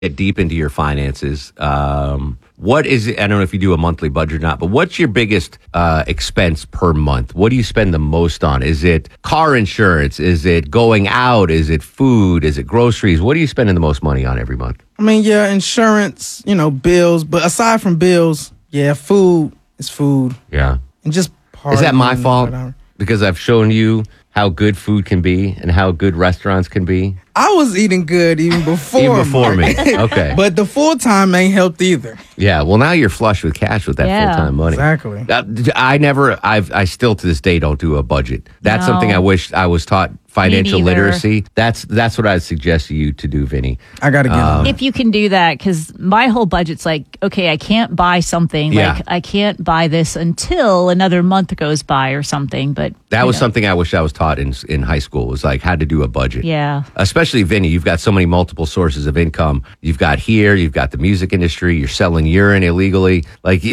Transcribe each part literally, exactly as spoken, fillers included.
get deep into your finances. Um, what is it? I don't know if you do a monthly budget or not, but what's your biggest uh, expense per month? What do you spend the most on? Is it car insurance? Is it going out? Is it food? Is it groceries? What are you spending the most money on every month? I mean, yeah, insurance, you know, bills. But aside from bills, yeah, food is food. Yeah. And just Is that my partying, fault? whatever. Because I've shown you how good food can be and how good restaurants can be? I was eating good even before. Even before Mark. me. Okay. But the full time ain't helped either. Yeah. Well, now you're flush with cash with that Yeah. full time money. Exactly. Uh, I never, I've, I still to this day don't do a budget. That's No. something I wish I was taught. Financial Me neither. literacy. That's that's what I'd suggest you to do, Vinny. I got to get Um, on it. If you can do that, because my whole budget's like, okay, I can't buy something. Yeah. Like, I can't buy this until another month goes by or something. But That you was know, something I wish I was taught in in high school. Was like how to do a budget. Yeah. Especially Vinny, you've got so many multiple sources of income. You've got here, you've got the music industry. You're selling urine illegally. Like.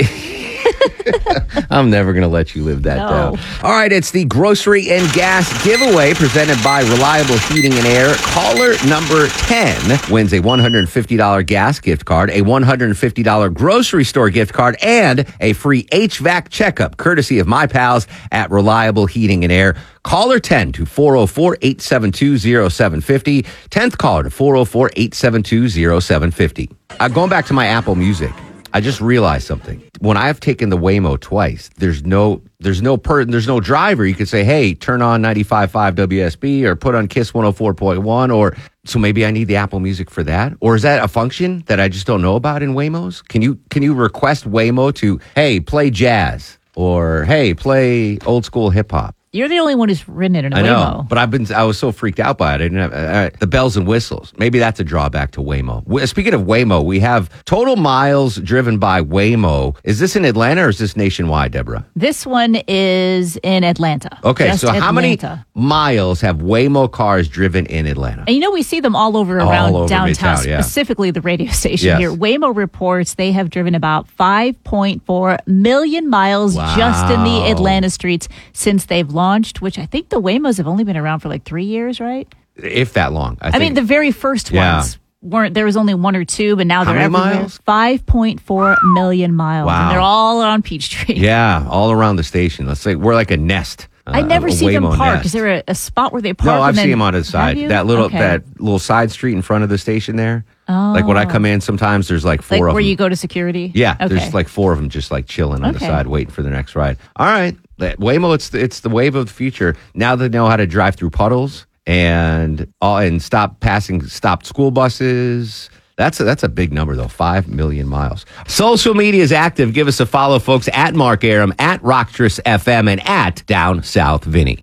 I'm never going to let you live that No. down. All right, it's the grocery and gas giveaway presented by Reliable Heating and Air. Caller number ten wins a one hundred fifty dollars gas gift card, a one hundred fifty dollars grocery store gift card, and a free H V A C checkup courtesy of my pals at Reliable Heating and Air. Caller ten to four oh four, eight seven two, oh seven five oh. tenth caller to four oh four, eight seven two, oh seven five oh. Uh, going back to my Apple Music. I just realized something. When I've taken the Waymo twice, there's no there's no per, there's no driver. You could say, hey, turn on ninety-five point five W S B or put on Kiss one oh four point one. Or so maybe I need the Apple Music for that. Or is that a function that I just don't know about in Waymos? Can you can you request Waymo to, hey, play jazz or hey, play old school hip hop? You're the only one who's ridden it in a I know, Waymo. but I've been I was so freaked out by it. I didn't have uh, the bells and whistles. Maybe that's a drawback to Waymo. W- Speaking of Waymo, we have total miles driven by Waymo. Is this in Atlanta or is this nationwide, Deborah? This one is in Atlanta. Okay, Just so how many Atlanta. miles have Waymo cars driven in Atlanta? And you know, we see them all over All around over downtown, Midtown, yeah. specifically the radio station Yes. here. Waymo reports they have driven about five point four million miles just in the Wow. Atlanta streets since they've launched, which I think the Waymos have only been around for like three years, right? If that long. I, I, think. mean, the very first Yeah. ones weren't, there was only one or two, but now How they're many everywhere. miles? five point four million miles. Wow. And they're all on Peachtree. Yeah, all around the station. Let's say we're like a nest. I uh, never a see them Waymo park. nest. Is there a, a spot where they park? No, I've and then, seen them on the Have side. you? That little Okay. that little side street in front of the station there. Oh. Like when I come in, sometimes there's like four Like of where them. you go to security? Yeah, Okay. there's like four of them just like chilling on the Okay. side, waiting for the next ride. All right, That- Waymo, it's the, it's the wave of the future. Now they know how to drive through puddles and all and stop passing stopped school buses. That's a, that's a big number though, five million miles. Social media is active. Give us a follow, folks. At Mark Aram, at Rocktress F M, and at Down South Vinny.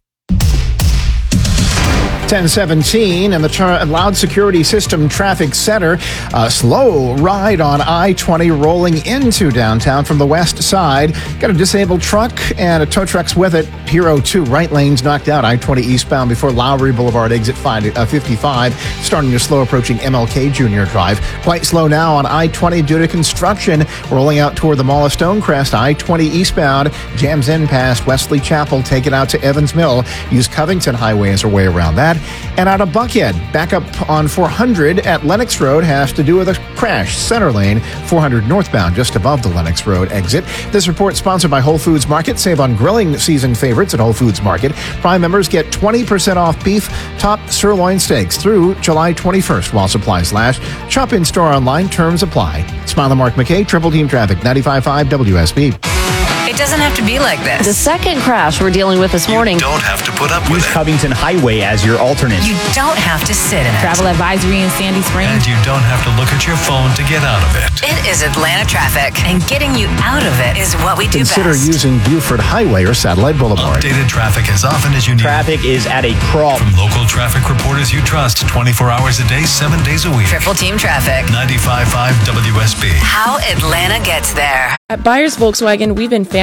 ten seventeen and the tra- Loud Security System Traffic Center. A slow ride on I twenty rolling into downtown from the west side. Got a disabled truck and a tow truck's with it. Hero two right lanes knocked out. I twenty eastbound before Lowry Boulevard exit fifty-five. Starting to slow approaching M L K Junior Drive. Quite slow now on I twenty due to construction. Rolling out toward the Mall of Stonecrest. I twenty eastbound jams in past Wesley Chapel. Take it out to Evans Mill. Use Covington Highway as a way around that. And out of Buckhead, back up on four hundred at Lennox Road has to do with a crash. Center lane, four hundred northbound, just above the Lennox Road exit. This report sponsored by Whole Foods Market. Save on grilling season favorites at Whole Foods Market. Prime members get twenty percent off beef, top sirloin steaks through July twenty-first while supplies last. Shop in store online, terms apply. Smile and Mark McKay, Triple Team Traffic, ninety-five point five W S B. It doesn't have to be like this. The second crash we're dealing with this morning. You don't have to put up with Use it. Covington Highway as your alternate. You don't have to sit in it. Travel advisory in Sandy Springs. And you don't have to look at your phone to get out of it. It is Atlanta traffic, and getting you out of it is what we do Consider best. using Buford Highway or Satellite Boulevard. Updated traffic as often as you need. Traffic is at a crawl. From local traffic reporters you trust twenty-four hours a day, seven days a week. Triple Team Traffic. ninety-five point five W S B. How Atlanta gets there. At Byers Volkswagen, we've been family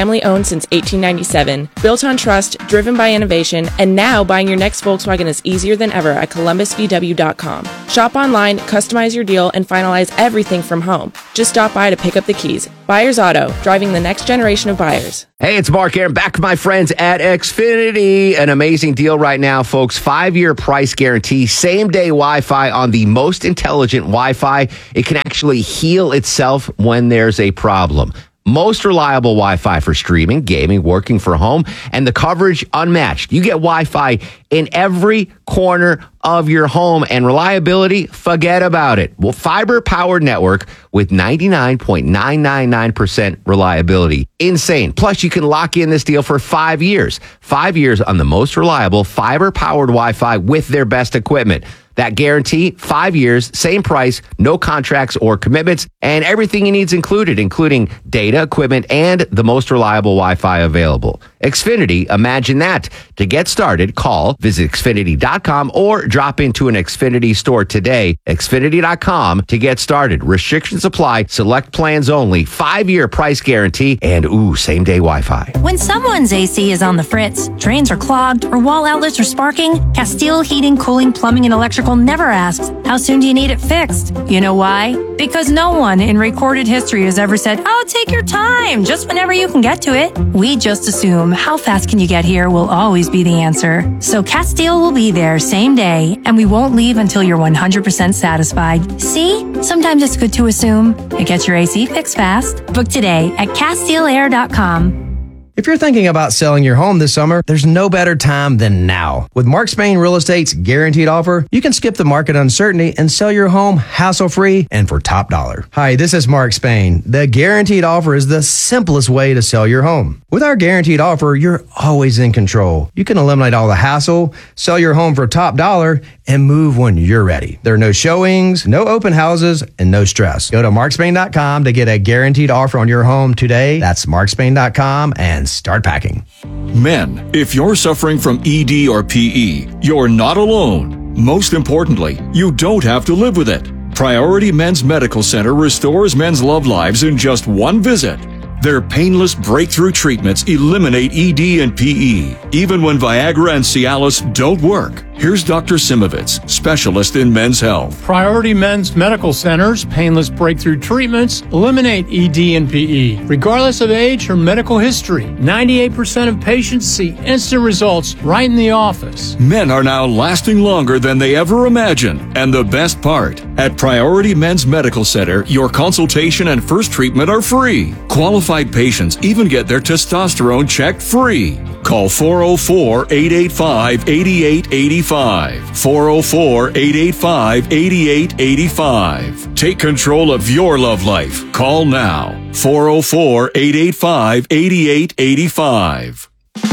family owned since eighteen ninety-seven, built on trust, driven by innovation, and now buying your next Volkswagen is easier than ever at Columbus V W dot com. Shop online, customize your deal, and finalize everything from home. Just stop by to pick up the keys. Buyers Auto, driving the next generation of buyers. Hey, it's Mark Aaron back with my friends at Xfinity. An amazing deal right now, folks. Five-year price guarantee, same-day Wi-Fi on the most intelligent Wi-Fi. It can actually heal itself when there's a problem. Most reliable Wi-Fi for streaming, gaming, working from home, and the coverage unmatched. You get Wi-Fi in every corner of your home, and reliability, forget about it. Well, fiber-powered network with ninety-nine point nine nine nine percent reliability. Insane. Plus, you can lock in this deal for five years. Five years on the most reliable fiber-powered Wi-Fi with their best equipment. That guarantee, five years, same price, no contracts or commitments, and everything you need is included, including data, equipment, and the most reliable Wi-Fi available. Xfinity, imagine that. To get started, call, visit Xfinity dot com, or drop into an Xfinity store today. Xfinity dot com to get started. Restrictions apply. Select plans only. Five-year price guarantee, and ooh, same-day Wi-Fi. When someone's A C is on the fritz, drains are clogged, or wall outlets are sparking, Castile Heating, Cooling, Plumbing, and Electrical never asks, how soon do you need it fixed? You know why? Because no one in recorded history has ever said, oh, take your time, just whenever you can get to it. We just assume, how fast can you get here will always be the answer. So Castile will be there same day, and we won't leave until you're one hundred percent satisfied. See? Sometimes it's good to assume. It gets your A C fixed fast. Book today at Castile Air dot com. If you're thinking about selling your home this summer, there's no better time than now. With Mark Spain Real Estate's guaranteed offer, you can skip the market uncertainty and sell your home hassle-free and for top dollar. Hi, this is Mark Spain. The guaranteed offer is the simplest way to sell your home. With our guaranteed offer, you're always in control. You can eliminate all the hassle, sell your home for top dollar, and move when you're ready. There are no showings, no open houses, and no stress. Go to Mark Spain dot com to get a guaranteed offer on your home today. That's Mark Spain dot com and start packing. Men, if you're suffering from E D or P E, you're not alone. Most importantly, you don't have to live with it. Priority Men's Medical Center restores men's love lives in just one visit. Their painless breakthrough treatments eliminate E D and P E, even when Viagra and Cialis don't work. Here's Doctor Simovitz, specialist in men's health. Priority Men's Medical Center's painless breakthrough treatments eliminate E D and P E, regardless of age or medical history. ninety-eight percent of patients see instant results right in the office. Men are now lasting longer than they ever imagined. And the best part, at Priority Men's Medical Center, your consultation and first treatment are free. Qualified patients even get their testosterone checked free. Call four oh four, eight eight five, eight eight eight five. four oh four, eight eight five, eight eight eight five. Take control of your love life. Call now. four oh four, eight eight five, eight eight eight five.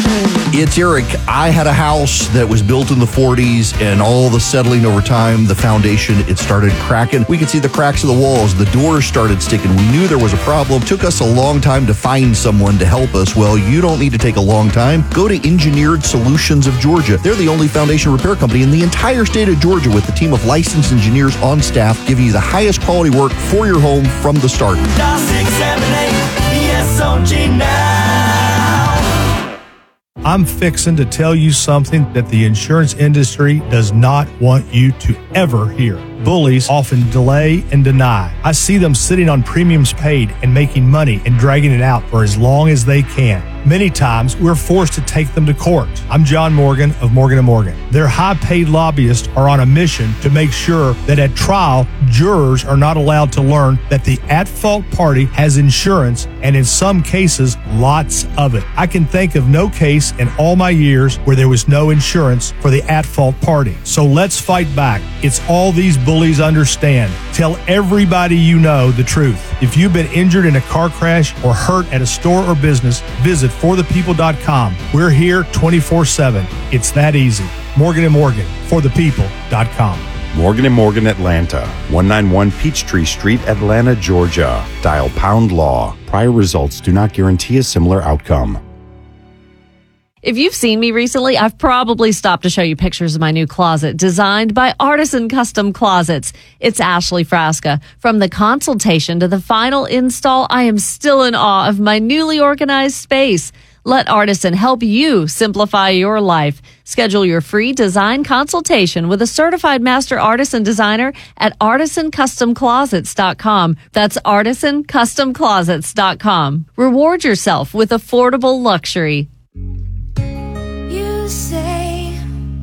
It's Eric. I had a house that was built in the forties, and all the settling over time, the foundation, it started cracking. We could see the cracks of the walls. The doors started sticking. We knew there was a problem. It took us a long time to find someone to help us. Well, you don't need to take a long time. Go to Engineered Solutions of Georgia. They're the only foundation repair company in the entire state of Georgia with a team of licensed engineers on staff giving you the highest quality work for your home from the start. six seven eight E S O G now. I'm fixing to tell you something that the insurance industry does not want you to ever hear. Bullies often delay and deny. I see them sitting on premiums paid and making money and dragging it out for as long as they can. Many times, we're forced to take them to court. I'm John Morgan of Morgan and Morgan. Their high-paid lobbyists are on a mission to make sure that at trial, jurors are not allowed to learn that the at-fault party has insurance, and in some cases, lots of it. I can think of no case in all my years where there was no insurance for the at-fault party. So let's fight back. It's all these bullies understand. Tell everybody you know the truth. If you've been injured in a car crash or hurt at a store or business, visit for the people dot com. We're here twenty-four seven. It's that easy. Morgan and Morgan, for the people dot com. Morgan and Morgan Atlanta, one ninety-one Peachtree Street, Atlanta, Georgia. Dial pound law. Prior results do not guarantee a similar outcome. If you've seen me recently, I've probably stopped to show you pictures of my new closet designed by Artisan Custom Closets. It's Ashley Frasca. From the consultation to the final install, I am still in awe of my newly organized space. Let Artisan help you simplify your life. Schedule your free design consultation with a certified master artisan designer at artisan custom closets dot com. That's artisan custom closets dot com. Reward yourself with affordable luxury. You say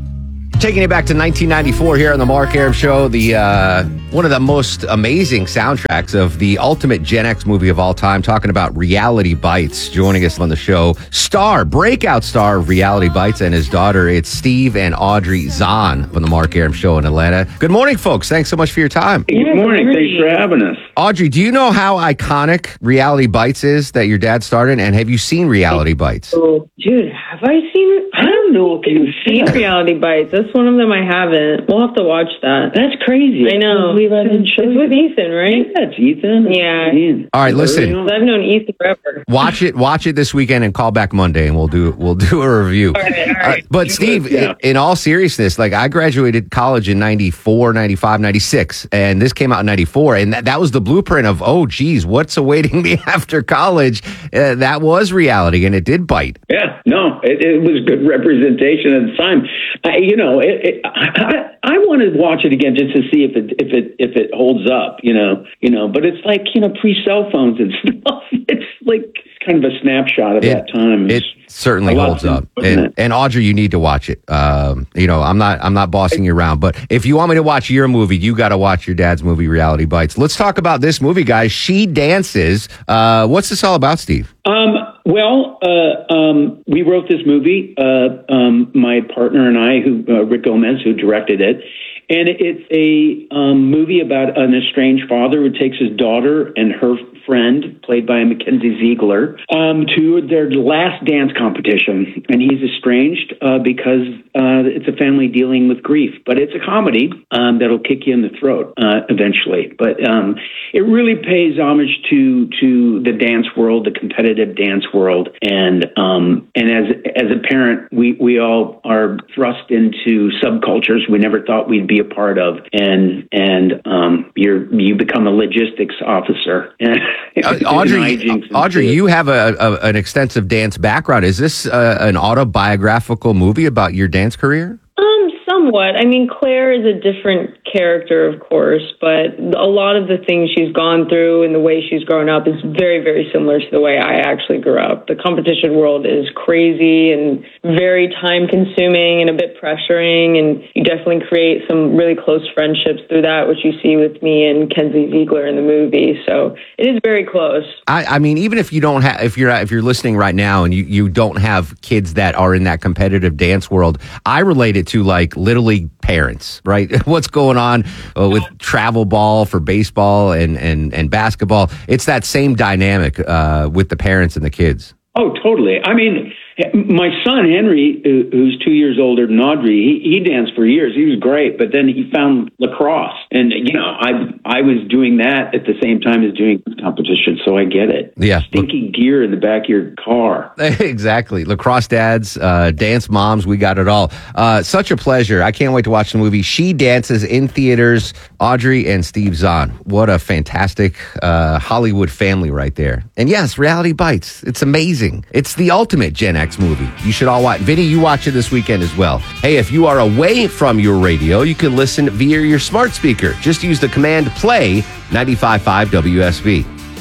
Taking it back to nineteen ninety-four here on the Mark Arum Show, the uh, one of the most amazing soundtracks of the ultimate Gen X movie of all time, talking about Reality Bites. Joining us on the show, star, breakout star of Reality Bites and his daughter, it's Steve and Audrey Zahn from the Mark Arum Show in Atlanta. Good morning, folks. Thanks so much for your time. Good morning. Thanks for having us. Audrey, do you know how iconic Reality Bites is that your dad started, and have you seen Reality Bites? Oh, dude, have I seen it? I don't know if you've seen Reality Bites. That's one of them I haven't. We'll have to watch that. That's crazy. I know. I didn't show it's you. with Ethan, right? Yeah, it's Ethan. Yeah. Ian. All right, listen. I've known Ethan forever. Watch it. Watch it this weekend and call back Monday, and we'll do we'll do a review. All right, all right. Uh, but Steve, Yeah. in, in all seriousness, like I graduated college in ninety-four, ninety-five, ninety-six, and this came out in ninety-four, and that, that was the blueprint of, oh, geez, what's awaiting me after college? Uh, that was reality, and it did bite. Yeah, no, it, it was good representation at the time. I, you know, it, it, I, I want to watch it again just to see if it if it if it holds up. You know, you know, but it's like you know pre cell phones and stuff. It's like kind of a snapshot of It- that time. It certainly a lot holds of up. fun, isn't And, it? and Audrey, you need to watch it. Um, you know, I'm not I'm not bossing you around, but if you want me to watch your movie, you got to watch your dad's movie, Reality Bites. Let's talk about this movie, guys. She Dances. Uh, what's this all about, Steve? Um, well, uh, um, we wrote this movie, uh, um, my partner and I, who uh, Rick Gomez, who directed it. And it's a um, movie about an estranged father who takes his daughter and her friend, played by Mackenzie Ziegler, um, to their last dance competition. And he's estranged uh, because uh, it's a family dealing with grief. But it's a comedy um, that'll kick you in the throat uh, eventually. But um, it really pays homage to to the dance world, the competitive dance world. And um, and as as a parent, we, we all are thrust into subcultures we never thought we'd be a part of, and and um, you're you become a logistics officer. Uh, Audrey, Audrey, you have a, a an extensive dance background. Is this uh, an autobiographical movie about your dance career? Um, somewhat. I mean, Claire is a different character, of course, but a lot of the things she's gone through and the way she's grown up is very, very similar to the way I actually grew up. The competition world is crazy and very time-consuming and a bit pressuring, and you definitely create some really close friendships through that, which you see with me and Kenzie Ziegler in the movie. So it is very close. I, I mean, even if you don't have, if you're if you're listening right now and you, you don't have kids that are in that competitive dance world, I relate it to like Little League parents, right? What's going on uh, with travel ball for baseball and, and, and basketball? It's that same dynamic uh, with the parents and the kids. Oh, totally. I mean, my son, Henry, who's two years older than Audrey, he, he danced for years. He was great, but then he found lacrosse. And, you know, I I was doing that at the same time as doing this competition, so I get it. Yeah. Stinky gear in the back of your car. Exactly. Lacrosse dads, uh, dance moms, we got it all. Uh, such a pleasure. I can't wait to watch the movie. She Dances in theaters. Audrey and Steve Zahn. What a fantastic uh, Hollywood family right there. And yes, Reality Bites. It's amazing. It's the ultimate Gen X movie. You should all watch. Vinny, you watch it this weekend as well. Hey, if you are away from your radio, you can listen via your smart speaker. Just use the command play ninety-five point five W S B.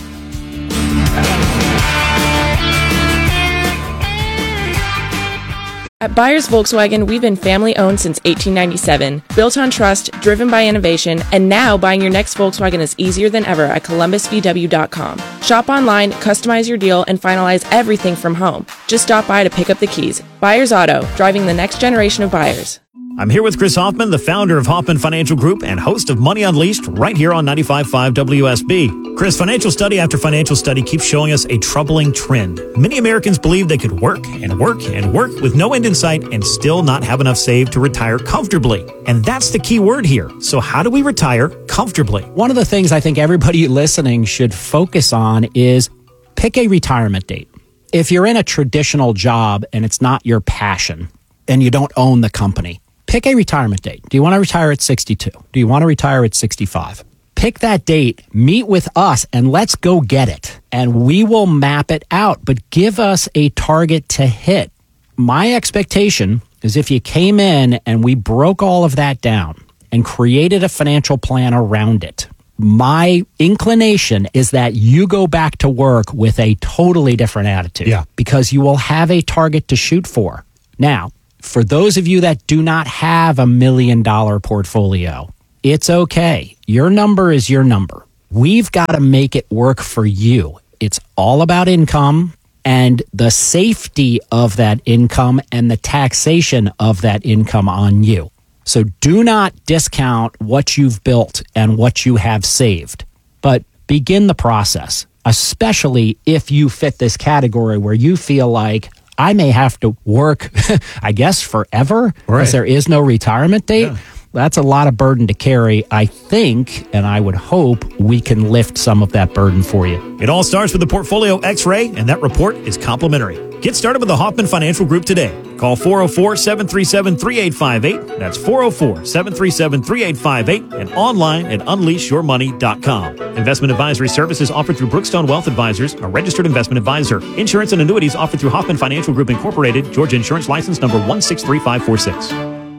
At Byers Volkswagen, we've been family-owned since eighteen ninety-seven, built on trust, driven by innovation, and now buying your next Volkswagen is easier than ever at columbus v w dot com. Shop online, customize your deal, and finalize everything from home. Just stop by to pick up the keys. Byers Auto, driving the next generation of buyers. I'm here with Chris Hoffman, the founder of Hoffman Financial Group and host of Money Unleashed right here on ninety-five point five W S B. Chris, financial study after financial study keeps showing us a troubling trend. Many Americans believe they could work and work and work with no end in sight and still not have enough saved to retire comfortably. And that's the key word here. So how do we retire comfortably? One of the things I think everybody listening should focus on is pick a retirement date. If you're in a traditional job and it's not your passion and you don't own the company, pick a retirement date. Do you want to retire at sixty-two? Do you want to retire at sixty-five? Pick that date, meet with us, and let's go get it. And we will map it out, but give us a target to hit. My expectation is if you came in and we broke all of that down and created a financial plan around it, my inclination is that you go back to work with a totally different attitude. Yeah. Because you will have a target to shoot for. Now, for those of you that do not have a million dollar portfolio, it's okay. Your number is your number. We've got to make it work for you. It's all about income and the safety of that income and the taxation of that income on you. So do not discount what you've built and what you have saved, but begin the process, especially if you fit this category where you feel like I may have to work, I guess, forever, because Right. there is no retirement date. Yeah. That's a lot of burden to carry. I think, and I would hope, we can lift some of that burden for you. It all starts with the Portfolio X-ray, and that report is complimentary. Get started with the Hoffman Financial Group today. Call four oh four, seven three seven, three eight five eight. That's four oh four, seven three seven, three eight five eight and online at unleash your money dot com. Investment advisory services offered through Brookstone Wealth Advisors, a registered investment advisor. Insurance and annuities offered through Hoffman Financial Group Incorporated, Georgia Insurance License number one six three five four six.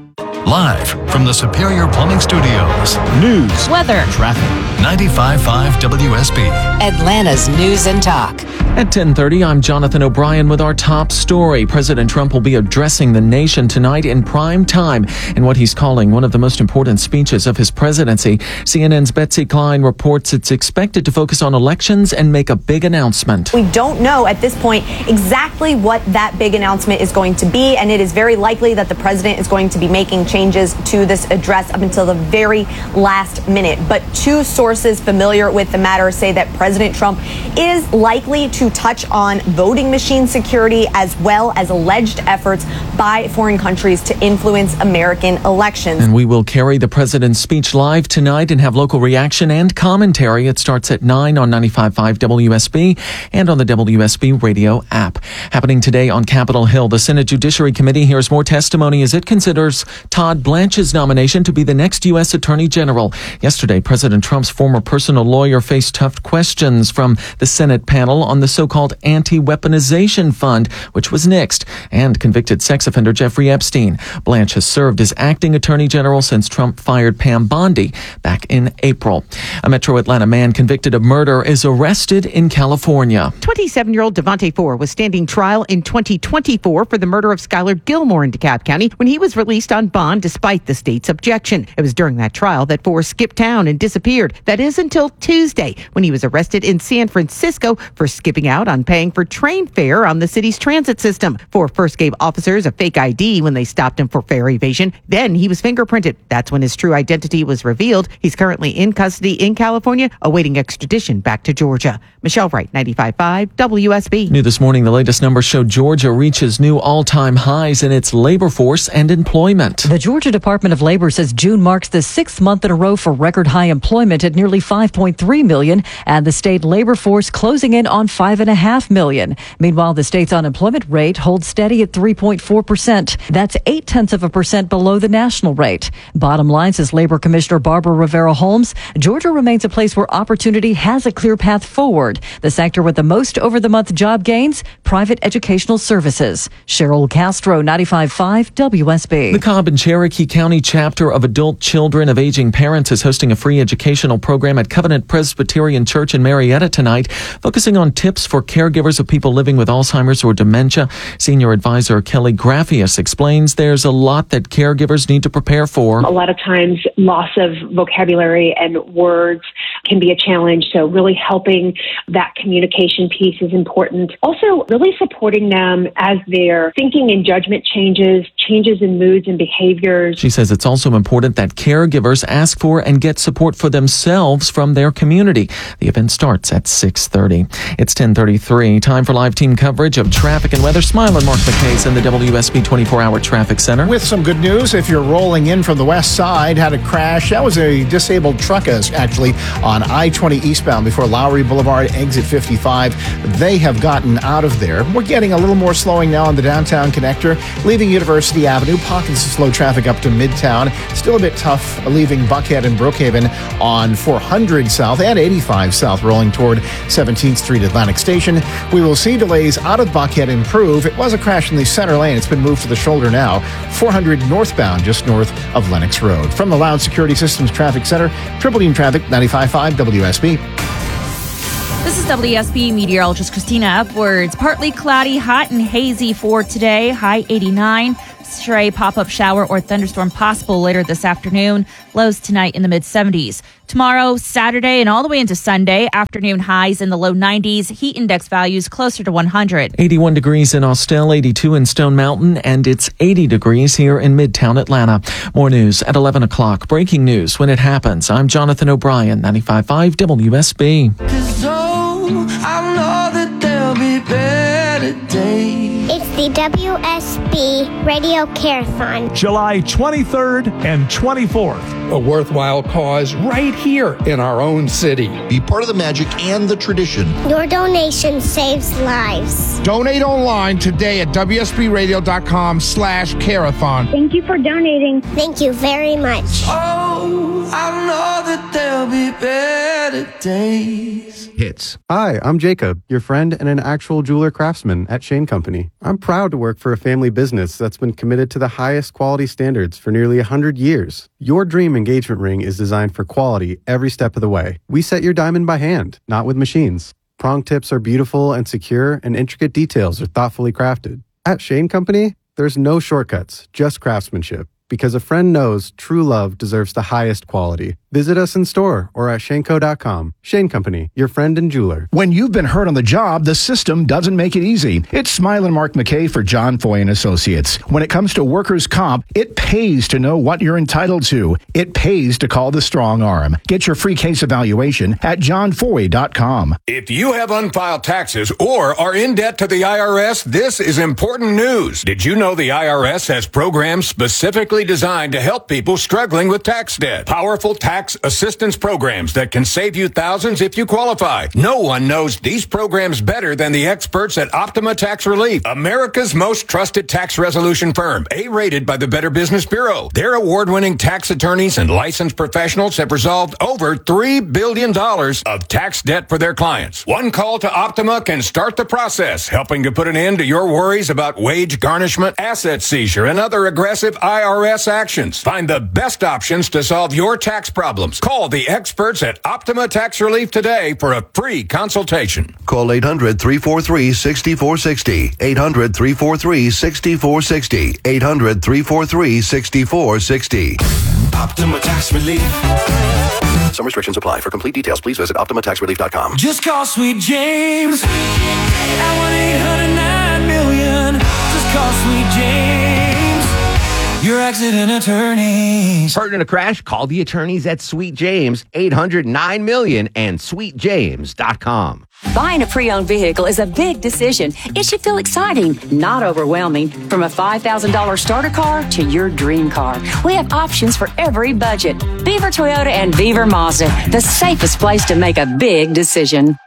Live from the Superior Plumbing Studios. News, weather, traffic. ninety-five point five W S B. Atlanta's News and Talk. At ten thirty, I'm Jonathan O'Brien with our top story. President Trump will be addressing the nation tonight in prime time in what he's calling one of the most important speeches of his presidency. C N N's Betsy Klein reports it's expected to focus on elections and make a big announcement. We don't know at this point exactly what that big announcement is going to be, and it is very likely that the president is going to be making changes to this address up until the very last minute. But two sources familiar with the matter say that President Trump is likely to touch on voting machine security as well as alleged efforts by foreign countries to influence American elections. And we will carry the president's speech live tonight and have local reaction and commentary. It starts at nine on ninety-five point five W S B and on the W S B radio app. Happening today on Capitol Hill, the Senate Judiciary Committee hears more testimony as it considers Todd Blanche's nomination to be the next U S Attorney General. Yesterday, President Trump's former personal lawyer faced tough questions from the Senate panel on the so-called anti-weaponization fund, which was nixed, and convicted sex offender Jeffrey Epstein. Blanche has served as acting attorney general since Trump fired Pam Bondi back in April. A Metro Atlanta man convicted of murder is arrested in California. twenty-seven-year-old Devontae Ford was standing trial in twenty twenty-four for the murder of Skylar Gilmore in DeKalb County when he was released on bond despite the state's objection. It was during that trial that Ford skipped town and disappeared. That is until Tuesday when he was arrested in San Francisco for skipping out on paying for train fare on the city's transit system. Ford first gave officers a fake I D when they stopped him for fare evasion. Then he was fingerprinted. That's when his true identity was revealed. He's currently in custody in California, awaiting extradition back to Georgia. Michelle Wright, ninety-five point five W S B. New this morning, the latest numbers show Georgia reaches new all-time highs in its labor force and employment. The Georgia Department of Labor says June marks the sixth month in a row for record high employment at nearly five point three million, and the state labor force closing in on five point five million. Meanwhile, the state's unemployment rate holds steady at three point four percent. That's eight tenths of a percent below the national rate. Bottom line, says Labor Commissioner Barbara Rivera Holmes, Georgia remains a place where opportunity has a clear path forward. The sector with the most over-the-month job gains, private educational services. Cheryl Castro, ninety-five point five W S B. The Cobb and Cherokee County chapter of Adult Children of Aging Parents is hosting a free educational program at Covenant Presbyterian Church in Marietta tonight, focusing on tips for caregivers of people living with Alzheimer's or dementia. Senior advisor Kelly Graffius explains there's a lot that caregivers need to prepare for. A lot of times loss of vocabulary and words can be a challenge, so really helping that communication piece is important. Also, really supporting them as their thinking and judgment changes, changes in moods and behaviors. She says it's also important that caregivers ask for and get support for themselves from their community. The event starts at six thirty. It's ten ten thirty-three. Time for live team coverage of traffic and weather. Smile and Mark McKay's in the W S B twenty-four hour traffic center. With some good news, if you're rolling in from the west side, had a crash. That was a disabled truck, actually, on I twenty eastbound before Lowry Boulevard, exit fifty-five. They have gotten out of there. We're getting a little more slowing now on the downtown connector, leaving University Avenue. Pockets of slow traffic up to Midtown. Still a bit tough leaving Buckhead and Brookhaven on four hundred South and eighty-five South, rolling toward seventeenth Street Atlantic Station. We will see delays out of Buckhead improve. It was a crash in the center lane. It's been moved to the shoulder now. four hundred northbound, just north of Lenox Road. From the Loud Security Systems Traffic Center, Triple Beam Traffic, ninety-five point five W S B. This is W S B meteorologist Christina Upwards. Partly cloudy, hot and hazy for today. High eighty-nine. Stray pop-up shower or thunderstorm possible later this afternoon. Lows tonight in the mid-seventies. Tomorrow, Saturday, and all the way into Sunday, afternoon highs in the low nineties. Heat index values closer to one hundred. eighty-one degrees in Austell, eighty-two in Stone Mountain, and it's eighty degrees here in Midtown Atlanta. More news at eleven o'clock. Breaking news when it happens. I'm Jonathan O'Brien, ninety-five point five W S B. I know that there'll be better days. It's the W S B Radio Carathon. July twenty-third and twenty-fourth. A worthwhile cause right here in our own city. Be part of the magic and the tradition. Your donation saves lives. Donate online today at W S B radio dot com slash carathon. Thank you for donating. Thank you very much. Oh, I know that there'll be better days. Hits. Hi, I'm Jacob, your friend and an actual jeweler craftsman at Shane Company. I'm proud to work for a family business that's been committed to the highest quality standards for nearly one hundred years. Your dream engagement ring is designed for quality every step of the way. We set your diamond by hand, not with machines. Prong tips are beautiful and secure, and intricate details are thoughtfully crafted. At Shane Company, there's no shortcuts, just craftsmanship. Because a friend knows true love deserves the highest quality. Visit us in store or at shane co dot com. Shane Company, your friend and jeweler. When you've been hurt on the job, the system doesn't make it easy. It's Smile and Mark McKay for John Foy and Associates. When it comes to workers' comp, it pays to know what you're entitled to. It pays to call the strong arm. Get your free case evaluation at john foy dot com. If you have unfiled taxes or are in debt to the I R S, this is important news. Did you know the I R S has programs specifically designed to help people struggling with tax debt? Powerful tax assistance programs that can save you thousands if you qualify. No one knows these programs better than the experts at Optima Tax Relief, America's most trusted tax resolution firm, A-rated by the Better Business Bureau. Their award-winning tax attorneys and licensed professionals have resolved over three billion dollars of tax debt for their clients. One call to Optima can start the process, helping to put an end to your worries about wage garnishment, asset seizure, and other aggressive I R S actions. Find the best options to solve your tax problems. Call the experts at Optima Tax Relief today for a free consultation. Call eight hundred, three four three, six four six zero. eight hundred, three four three, six four six zero. eight hundred, three four three, six four six zero. Optima Tax Relief. Some restrictions apply. For complete details, please visit optima tax relief dot com. Just call Sweet James at one eight hundred nine million. Just call Sweet James. Your accident attorneys. Hurt in a crash? Call the attorneys at Sweet James, eight hundred nine million and sweet james dot com. Buying a pre-owned vehicle is a big decision. It should feel exciting, not overwhelming. From a five thousand dollars starter car to your dream car, we have options for every budget. Beaver Toyota and Beaver Mazda, the safest place to make a big decision.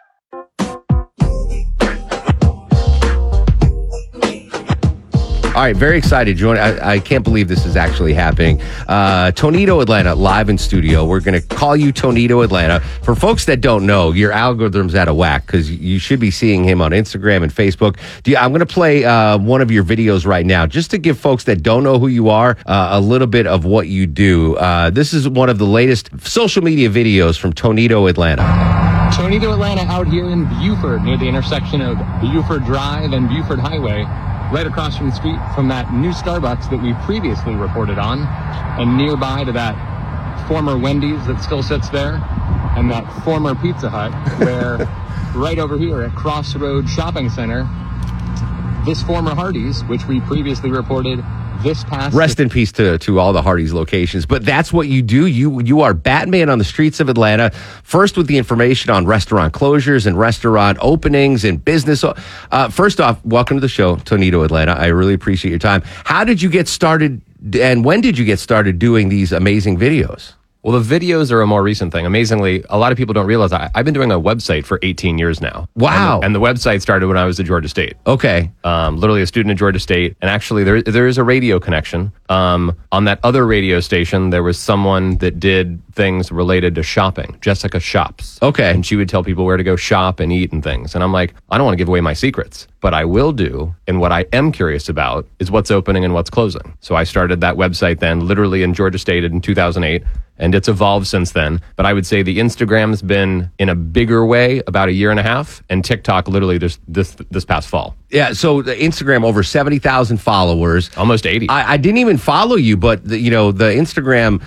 All right, very excited, Join. I, I can't believe this is actually happening. Uh, Tonito Atlanta, live in studio. We're going to call you Tonito Atlanta. For folks that don't know, your algorithm's out of whack because you should be seeing him on Instagram and Facebook. Do you, I'm going to play uh, one of your videos right now just to give folks that don't know who you are uh, a little bit of what you do. Uh, this is one of the latest social media videos from Tonito Atlanta. Tonito Atlanta out here in Buford near the intersection of Buford Drive and Buford Highway. Right across from the street from that new Starbucks that we previously reported on, and nearby to that former Wendy's that still sits there, and that former Pizza Hut, where right over here at Crossroads Shopping Center, this former Hardee's, which we previously reported this past... Rest in peace to, to all the Hardee's locations. But that's what you do. You you are Batman on the streets of Atlanta, first with the information on restaurant closures and restaurant openings and business. Uh, first off, welcome to the show, Tonito Atlanta. I really appreciate your time. How did you get started, and when did you get started doing these amazing videos? Well, the videos are a more recent thing. Amazingly, a lot of people don't realize I, I've been doing a website for eighteen years now. Wow. And the, and the website started when I was at Georgia State. Okay. Um, literally a student at Georgia State. And actually, there there is a radio connection. Um, on that other radio station, there was someone that did things related to shopping. Jessica Shops. Okay. And she would tell people where to go shop and eat and things. And I'm like, I don't want to give away my secrets, but I will do. And what I am curious about is what's opening and what's closing. So I started that website then, literally in Georgia State in two thousand eight. And it's evolved since then. But I would say the Instagram's been in a bigger way about a year and a half, and TikTok literally this this this past fall. Yeah, so the Instagram, over seventy thousand followers. Almost eighty. I, I didn't even follow you, but, the, you know, the Instagram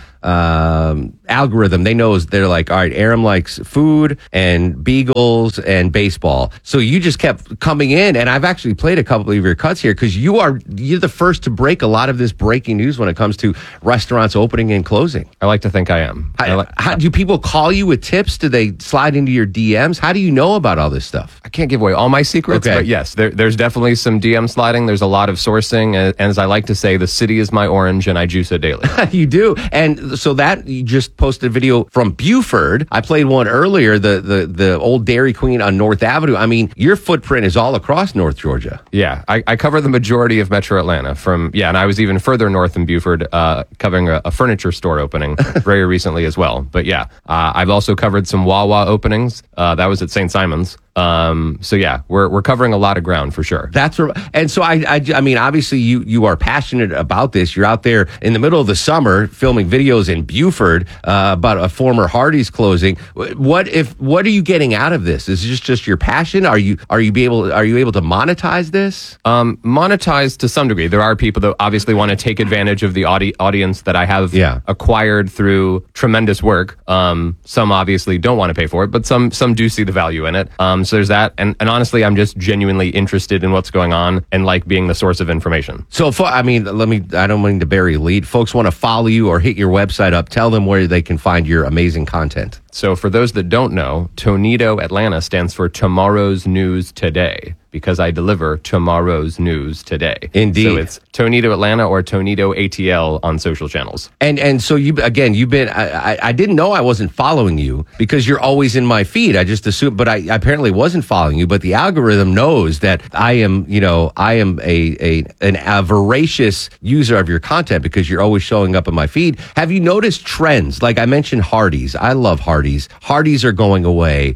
um, algorithm, they know, they're like, all right, Aram likes food and beagles and baseball. So you just kept coming in, and I've actually played a couple of your cuts here because you are, you're the first to break a lot of this breaking news when it comes to restaurants opening and closing. I like to think I am. How, I like, how, do people call you with tips? Do they slide into your D Ms? How do you know about all this stuff? I can't give away all my secrets, Okay. but yes, there, there's definitely some D M sliding. There's a lot of sourcing. And, and as I like to say, the city is my orange and I juice it daily. You do. And so that, you just posted a video from Buford. I played one earlier, the, the, the old Dairy Queen on North Avenue. I mean, your footprint is all across North Georgia. Yeah, I, I cover the majority of Metro Atlanta from, yeah, and I was even further north in Buford, uh, covering a, a furniture store opening very recently as well. But yeah, uh, I've also covered some Wawa openings. Uh, that was at Saint Simon's. Um, so yeah, we're, we're covering a lot of ground for sure. That's, and so I, I, I mean, obviously you, you are passionate about this. You're out there in the middle of the summer filming videos in Buford, uh, about a former Hardee's closing. What if, what are you getting out of this? Is this just your passion? Are you, are you be able, are you able to monetize this? Um, monetize to some degree. There are people that obviously want to take advantage of the audi- audience that I have yeah. acquired through tremendous work. Um, some obviously don't want to pay for it, but some, some do see the value in it. Um, so there's that. And, and honestly, I'm just genuinely interested in what's going on and like being the source of information. So, I mean, let me, I don't mean to bury a lead. Folks want to follow you or hit your website up. Tell them where they can find your amazing content. So for those that don't know, Tonito Atlanta stands for Tomorrow's News Today, because I deliver tomorrow's news today. Indeed. So it's Tonito Atlanta or Tonito A T L on social channels. And and so you, again, you've been, I, I, I didn't know I wasn't following you because you're always in my feed. I just assumed, but I apparently wasn't following you, but the algorithm knows that I am, you know, I am a, a, an, a voracious user of your content because you're always showing up in my feed. Have you noticed trends? Like I mentioned Hardee's. I love Hardee's. Hardee's are going away.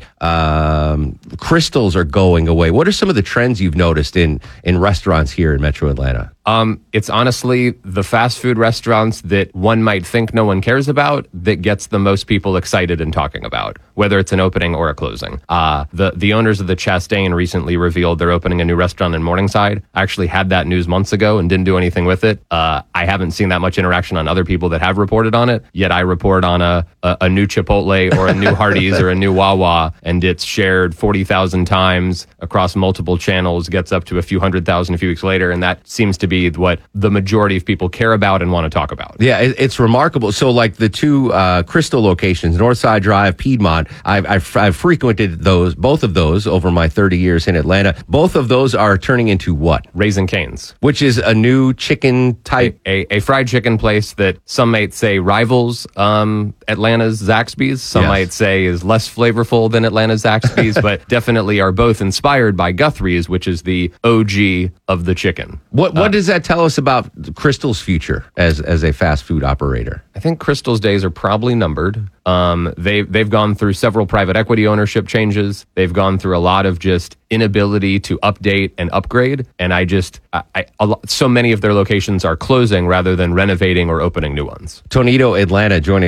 Um, Crystals are going away. What are some of the trends you've noticed in, in restaurants here in Metro Atlanta? Um, it's honestly the fast food restaurants that one might think no one cares about that gets the most people excited and talking about, whether it's an opening or a closing. Uh, the, the owners of the Chastain recently revealed they're opening a new restaurant in Morningside. I actually had that news months ago and didn't do anything with it. Uh, I haven't seen that much interaction on other people that have reported on it, yet I report on a, a, a new Chipotle or a new Hardee's or a new Wawa, and it's shared forty thousand times across multiple channels, gets up to a few hundred thousand a few weeks later, and that seems to be what the majority of people care about and want to talk about. Yeah, it, it's remarkable. So like the two uh, Crystal locations, Northside Drive, Piedmont, I've, I've, I've frequented those, both of those over my thirty years in Atlanta. Both of those are turning into what? Raising Cane's. Which is a new chicken type. A, a, a fried chicken place that some might say rivals um, Atlanta's Zaxby's. Some Yes. might say is less flavorful than Atlanta's Zaxby's, but definitely are both inspired by Guthrie's, which is the O G of the chicken. What what Uh, does that tell us about Crystal's future as as a fast food operator? I think Crystal's days are probably numbered. Um, they, they've gone through several private equity ownership changes. They've gone through a lot of just inability to update and upgrade. And I just, I, I, a lot, so many of their locations are closing rather than renovating or opening new ones. Tonito Atlanta joining us live in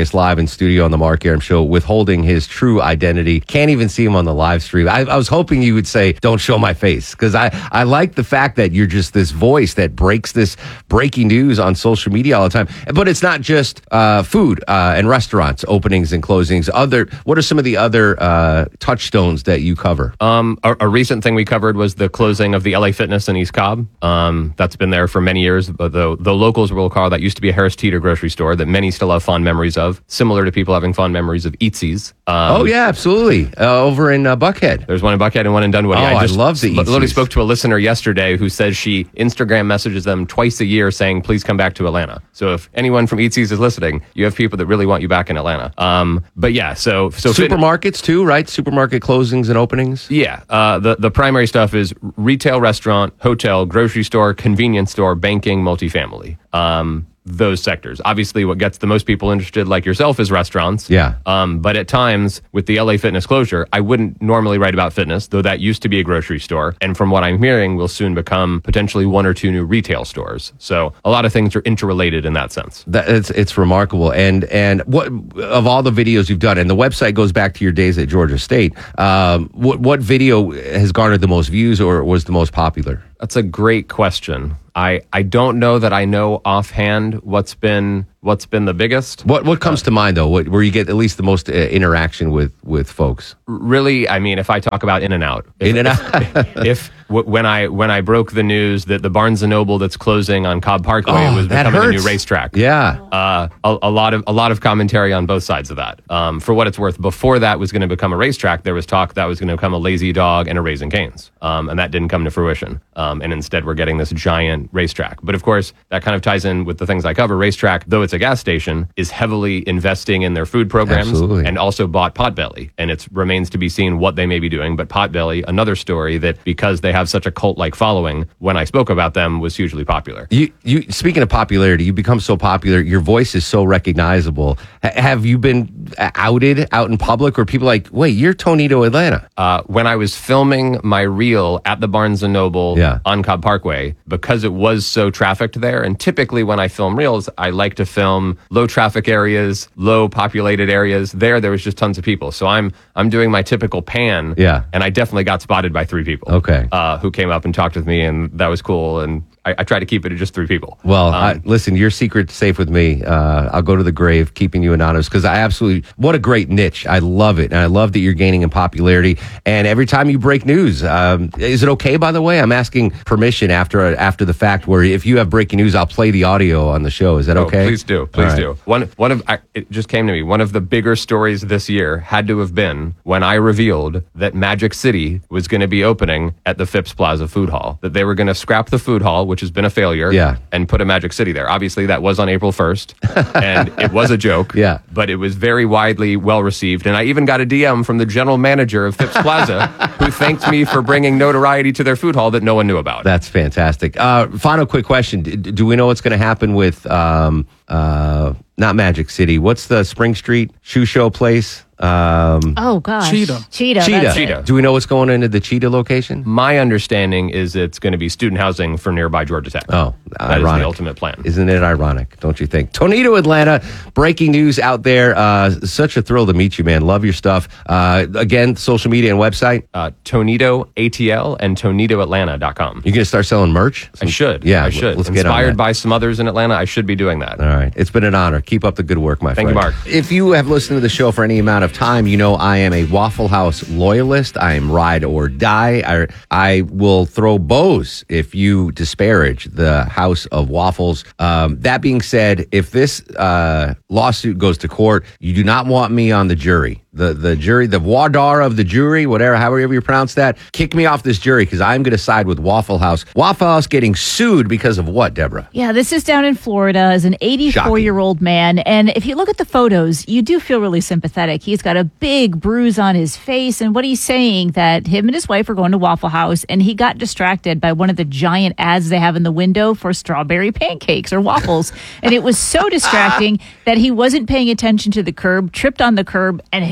studio on the Mark Aram Show, withholding his true identity. Can't even see him on the live stream. I, I was hoping you would say, don't show my face, because I, I like the fact that you're just this voice that breaks this breaking news on social media all the time. But it's not just uh, food uh, and restaurants, openings and closings. Other, what are some of the other uh, touchstones that you cover? Um, a, a recent thing we covered was the closing of the L A Fitness in East Cobb. Um, that's been there for many years. But the, the locals will recall that used to be a Harris Teeter grocery store that many still have fond memories of, similar to people having fond memories of Eatzi's. Um, oh, yeah, absolutely. Uh, over in uh, Buckhead. There's one in Buckhead and one in Dunwoody. Oh, I, I, just I love the Eatzi's. Literally spoke to a listener yesterday who says she Instagram messages them twice a year saying, please come back to Atlanta. So if anyone from Eatzi's is listening, you have people that really want you back in Atlanta. Um, but yeah, so... so Supermarkets fit- too, right? Supermarket closings and openings? Yeah. Uh, the, the primary stuff is retail, restaurant, hotel, grocery store, convenience store, banking, multifamily. Um, those sectors. Obviously, what gets the most people interested, like yourself, is restaurants. Yeah. Um, but at times, with the L A Fitness closure, I wouldn't normally write about fitness, though that used to be a grocery store. And from what I'm hearing, will soon become potentially one or two new retail stores. So a lot of things are interrelated in that sense. That, it's it's remarkable. And and what of all the videos you've done, and the website goes back to your days at Georgia State. Um, what what video has garnered the most views or was the most popular? That's a great question. I, I don't know that I know offhand what's been what's been the biggest. What what comes uh, to mind though? What, where you get at least the most uh, interaction with with folks? Really, I mean, if I talk about In-N-Out, In and Out. if, if w- when I when I broke the news that the Barnes and Noble that's closing on Cobb Parkway oh, was becoming hurts. a new racetrack. Yeah, uh, a, a lot of a lot of commentary on both sides of that. Um, for what it's worth, before that was going to become a racetrack, there was talk that was going to become a Lazy Dog and a Raising Cane's, um, and that didn't come to fruition. Um, and instead, we're getting this giant racetrack. But of course, that kind of ties in with the things I cover. Racetrack, though it's a gas station, is heavily investing in their food programs. Absolutely. And also bought Potbelly. And it remains to be seen what they may be doing. But Potbelly, another story that because they have such a cult-like following, when I spoke about them, was hugely popular. You, you speaking of popularity, you become so popular, your voice is so recognizable. H- have you been outed out in public, or people like, wait, you're Tonito Atlanta? Uh, when I was filming my reel at the Barnes and Noble yeah. on Cobb Parkway, because it was so trafficked there, and typically when I film reels, I like to film low traffic areas, low populated areas. There, there was just tons of people. So I'm I'm doing my typical pan, yeah. and I definitely got spotted by three people. Okay, uh, who came up and talked with me, and that was cool. And I, I try to keep it at just three people. Well, um, I, listen, your secret's safe with me. Uh, I'll go to the grave keeping you anonymous because I absolutely, what a great niche. I love it. And I love that you're gaining in popularity. And every time you break news, um, is it okay, by the way? I'm asking permission after after the fact where if you have breaking news, I'll play the audio on the show. Is that oh, okay? Please do. Please right. do. One, one of, I, it just came to me. One of the bigger stories this year had to have been when I revealed that Magic City was going to be opening at the Phipps Plaza Food Hall, that they were going to scrap the food hall, which has been a failure. Yeah. And put a Magic City there. Obviously, that was on April first, and it was a joke. Yeah. But it was very widely well received, and I even got a D M from the general manager of Phipps Plaza who thanked me for bringing notoriety to their food hall that no one knew about. That's fantastic. Uh, final quick question: do, do we know what's going to happen with um, uh, not Magic City? What's the Spring Street shoe show place? Um, oh gosh, Cheetah. Cheetah. Cheetah. Cheetah. Do we know what's going into the Cheetah location? My understanding is it's going to be student housing for nearby Georgia Tech. Oh, that ironic. is the ultimate plan. Isn't it ironic? Don't you think? Tonito Atlanta, breaking news out there. Uh, such a thrill to meet you, man. Love your stuff. Uh, again, social media and website. Uh, Tonito A T L and Tonito Atlanta dot com. You gonna start selling merch? I should. Yeah, I should. Let's Inspired get on that. by some others in Atlanta, I should be doing that. All right. It's been an honor. Keep up the good work, my Thank friend. you, Mark. If you have listened to the show for any amount of time, you know I am a Waffle House loyalist. I am ride or die. I, I will throw bows if you disparage the House of Waffles. Um, that being said, if this uh, lawsuit goes to court, you do not want me on the jury. The the jury, the wadar of the jury, whatever, however you pronounce that, kick me off this jury because I'm going to side with Waffle House. Waffle House getting sued because of what, Deborah? Yeah, this is down in Florida as an eighty-four-year-old man. And if you look at the photos, you do feel really sympathetic. He's got a big bruise on his face. And what he's saying that him and his wife are going to Waffle House and he got distracted by one of the giant ads they have in the window for strawberry pancakes or waffles. And it was so distracting that he wasn't paying attention to the curb, tripped on the curb, and hit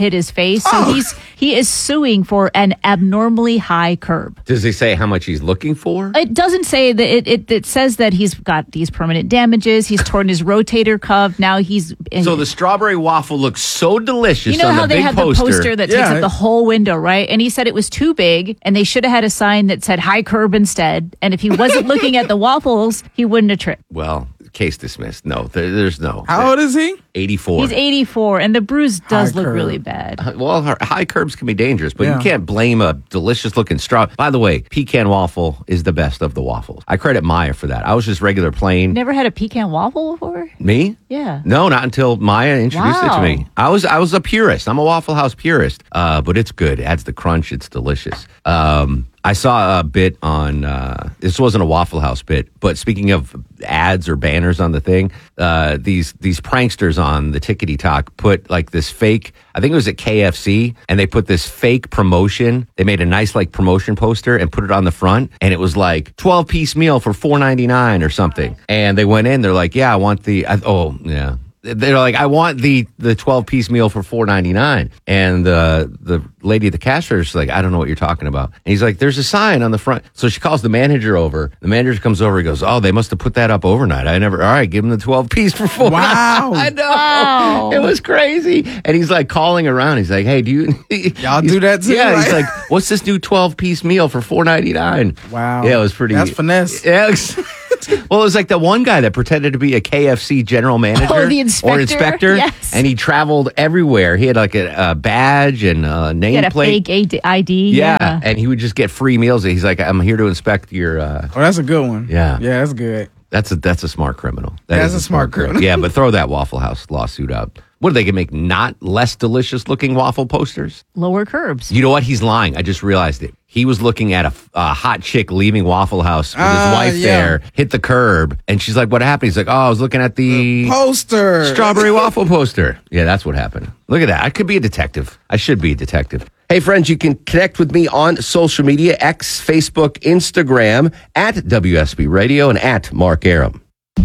hit his face. So Oh. he's he is suing for an abnormally high curb. Does he say how much he's looking for? It doesn't say that. It, it, it says that he's got these permanent damages. He's torn his rotator cuff. Now he's... So the strawberry waffle looks so delicious. You know on how the they big have poster. the poster that Yeah. takes up the whole window, right? And he said it was too big, and they should have had a sign that said high curb instead. And if he wasn't looking at the waffles, he wouldn't have tripped. Well, case dismissed. No, there, there's no. How old is he? eighty-four. He's eighty-four, and the bruise does High look curb. really bad. Uh, Well, her- high curbs can be dangerous, but Yeah. you can't blame a delicious looking straw. By the way, pecan waffle is the best of the waffles. I credit Maya for that. I was just regular plain. Never had a pecan waffle before? Me? Yeah. No, not until Maya introduced it Wow. to me. I was I was a purist. I'm a Waffle House purist, uh, but it's good. It adds the crunch. It's delicious. Um, I saw a bit on, uh, this wasn't a Waffle House bit, but speaking of ads or banners on the thing, uh, these these pranksters on the Tickety Talk put like this fake, I think it was at K F C, and they put this fake promotion. They made a nice like promotion poster and put it on the front, and it was like twelve piece meal for four ninety-nine or something. And they went in, they're like, yeah, I want the, I, oh, yeah. They're like, I want the the twelve piece meal for four ninety-nine, and uh, the lady at the cashier is like, I don't know what you're talking about. And he's like, there's a sign on the front. So she calls the manager over. The manager comes over. He goes, oh, they must have put that up overnight. I never. All right, give him the twelve piece for four. Wow. I know. Wow. It was crazy. And he's like calling around. He's like, hey, do you y'all do that too? Yeah. He's right? like, what's this new twelve piece meal for four ninety-nine? Wow. Yeah, it was pretty. That's finesse. Yeah. Well, it was like the one guy that pretended to be a K F C general manager Oh, the inspector? or inspector, Yes. and he traveled everywhere. He had like a, a badge and a He had a nameplate. fake I D. Yeah. Yeah. and he would just get free meals. He's like, I'm here to inspect your. Uh, Oh, that's a good one. Yeah. Yeah, that's good. that's a that's a smart criminal. That That's is a smart criminal. Yeah, but throw that Waffle House lawsuit out. What, they can make not less delicious looking waffle posters? Lower curbs. You know what? He's lying. I just realized it. He was looking at a, a hot chick leaving Waffle House with his Ah, wife yeah. there, hit the curb, and she's like, what happened? He's like, oh, I was looking at the Poster. strawberry waffle poster. Yeah, that's what happened. Look at that. I could be a detective. I should be a detective. Hey, friends, you can connect with me on social media, X, Facebook, Instagram, at W S B Radio and at Mark Aram.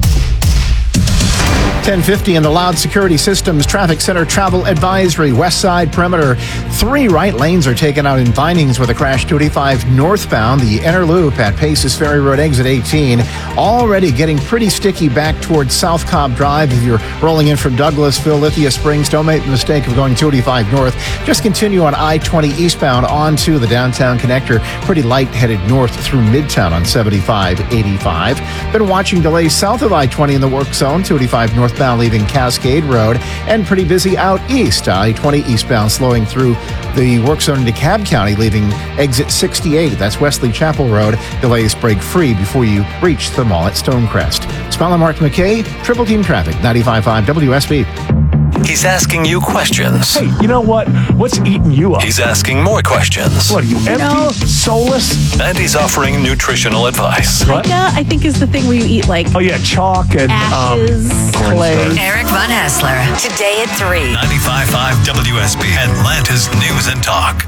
ten fifty in the Loud Security Systems Traffic Center Travel Advisory, West Side Perimeter. Three right lanes are taken out in Vinings with a crash. two eighty-five northbound, the inner loop at Paces Ferry Road, exit eighteen. Already getting pretty sticky back towards South Cobb Drive. If you're rolling in from Douglasville, Lithia Springs, don't make the mistake of going two eighty-five north. Just continue on I twenty eastbound onto the downtown connector. Pretty light headed north through Midtown on seventy-five eighty-five. Been watching delays south of I twenty in the work zone, two eighty-five north. Northbound leaving Cascade Road, and pretty busy out east. I twenty eastbound slowing through the work zone into Cobb County, leaving exit sixty-eight. That's Wesley Chapel Road. Delays break free before you reach the mall at Stonecrest. Smile Mark McKay, Triple Team Traffic, ninety-five point five W S B. He's asking you questions. Hey, you know what? What's eating you up? He's asking more questions. What are you, empty? No. Soulless? And he's offering nutritional advice. What? Yeah, I think is the thing where you eat like Oh, yeah, chalk and ashes, um, clay. Eric Von Hassler, today at three. ninety-five point five W S B, Atlanta's News and Talk.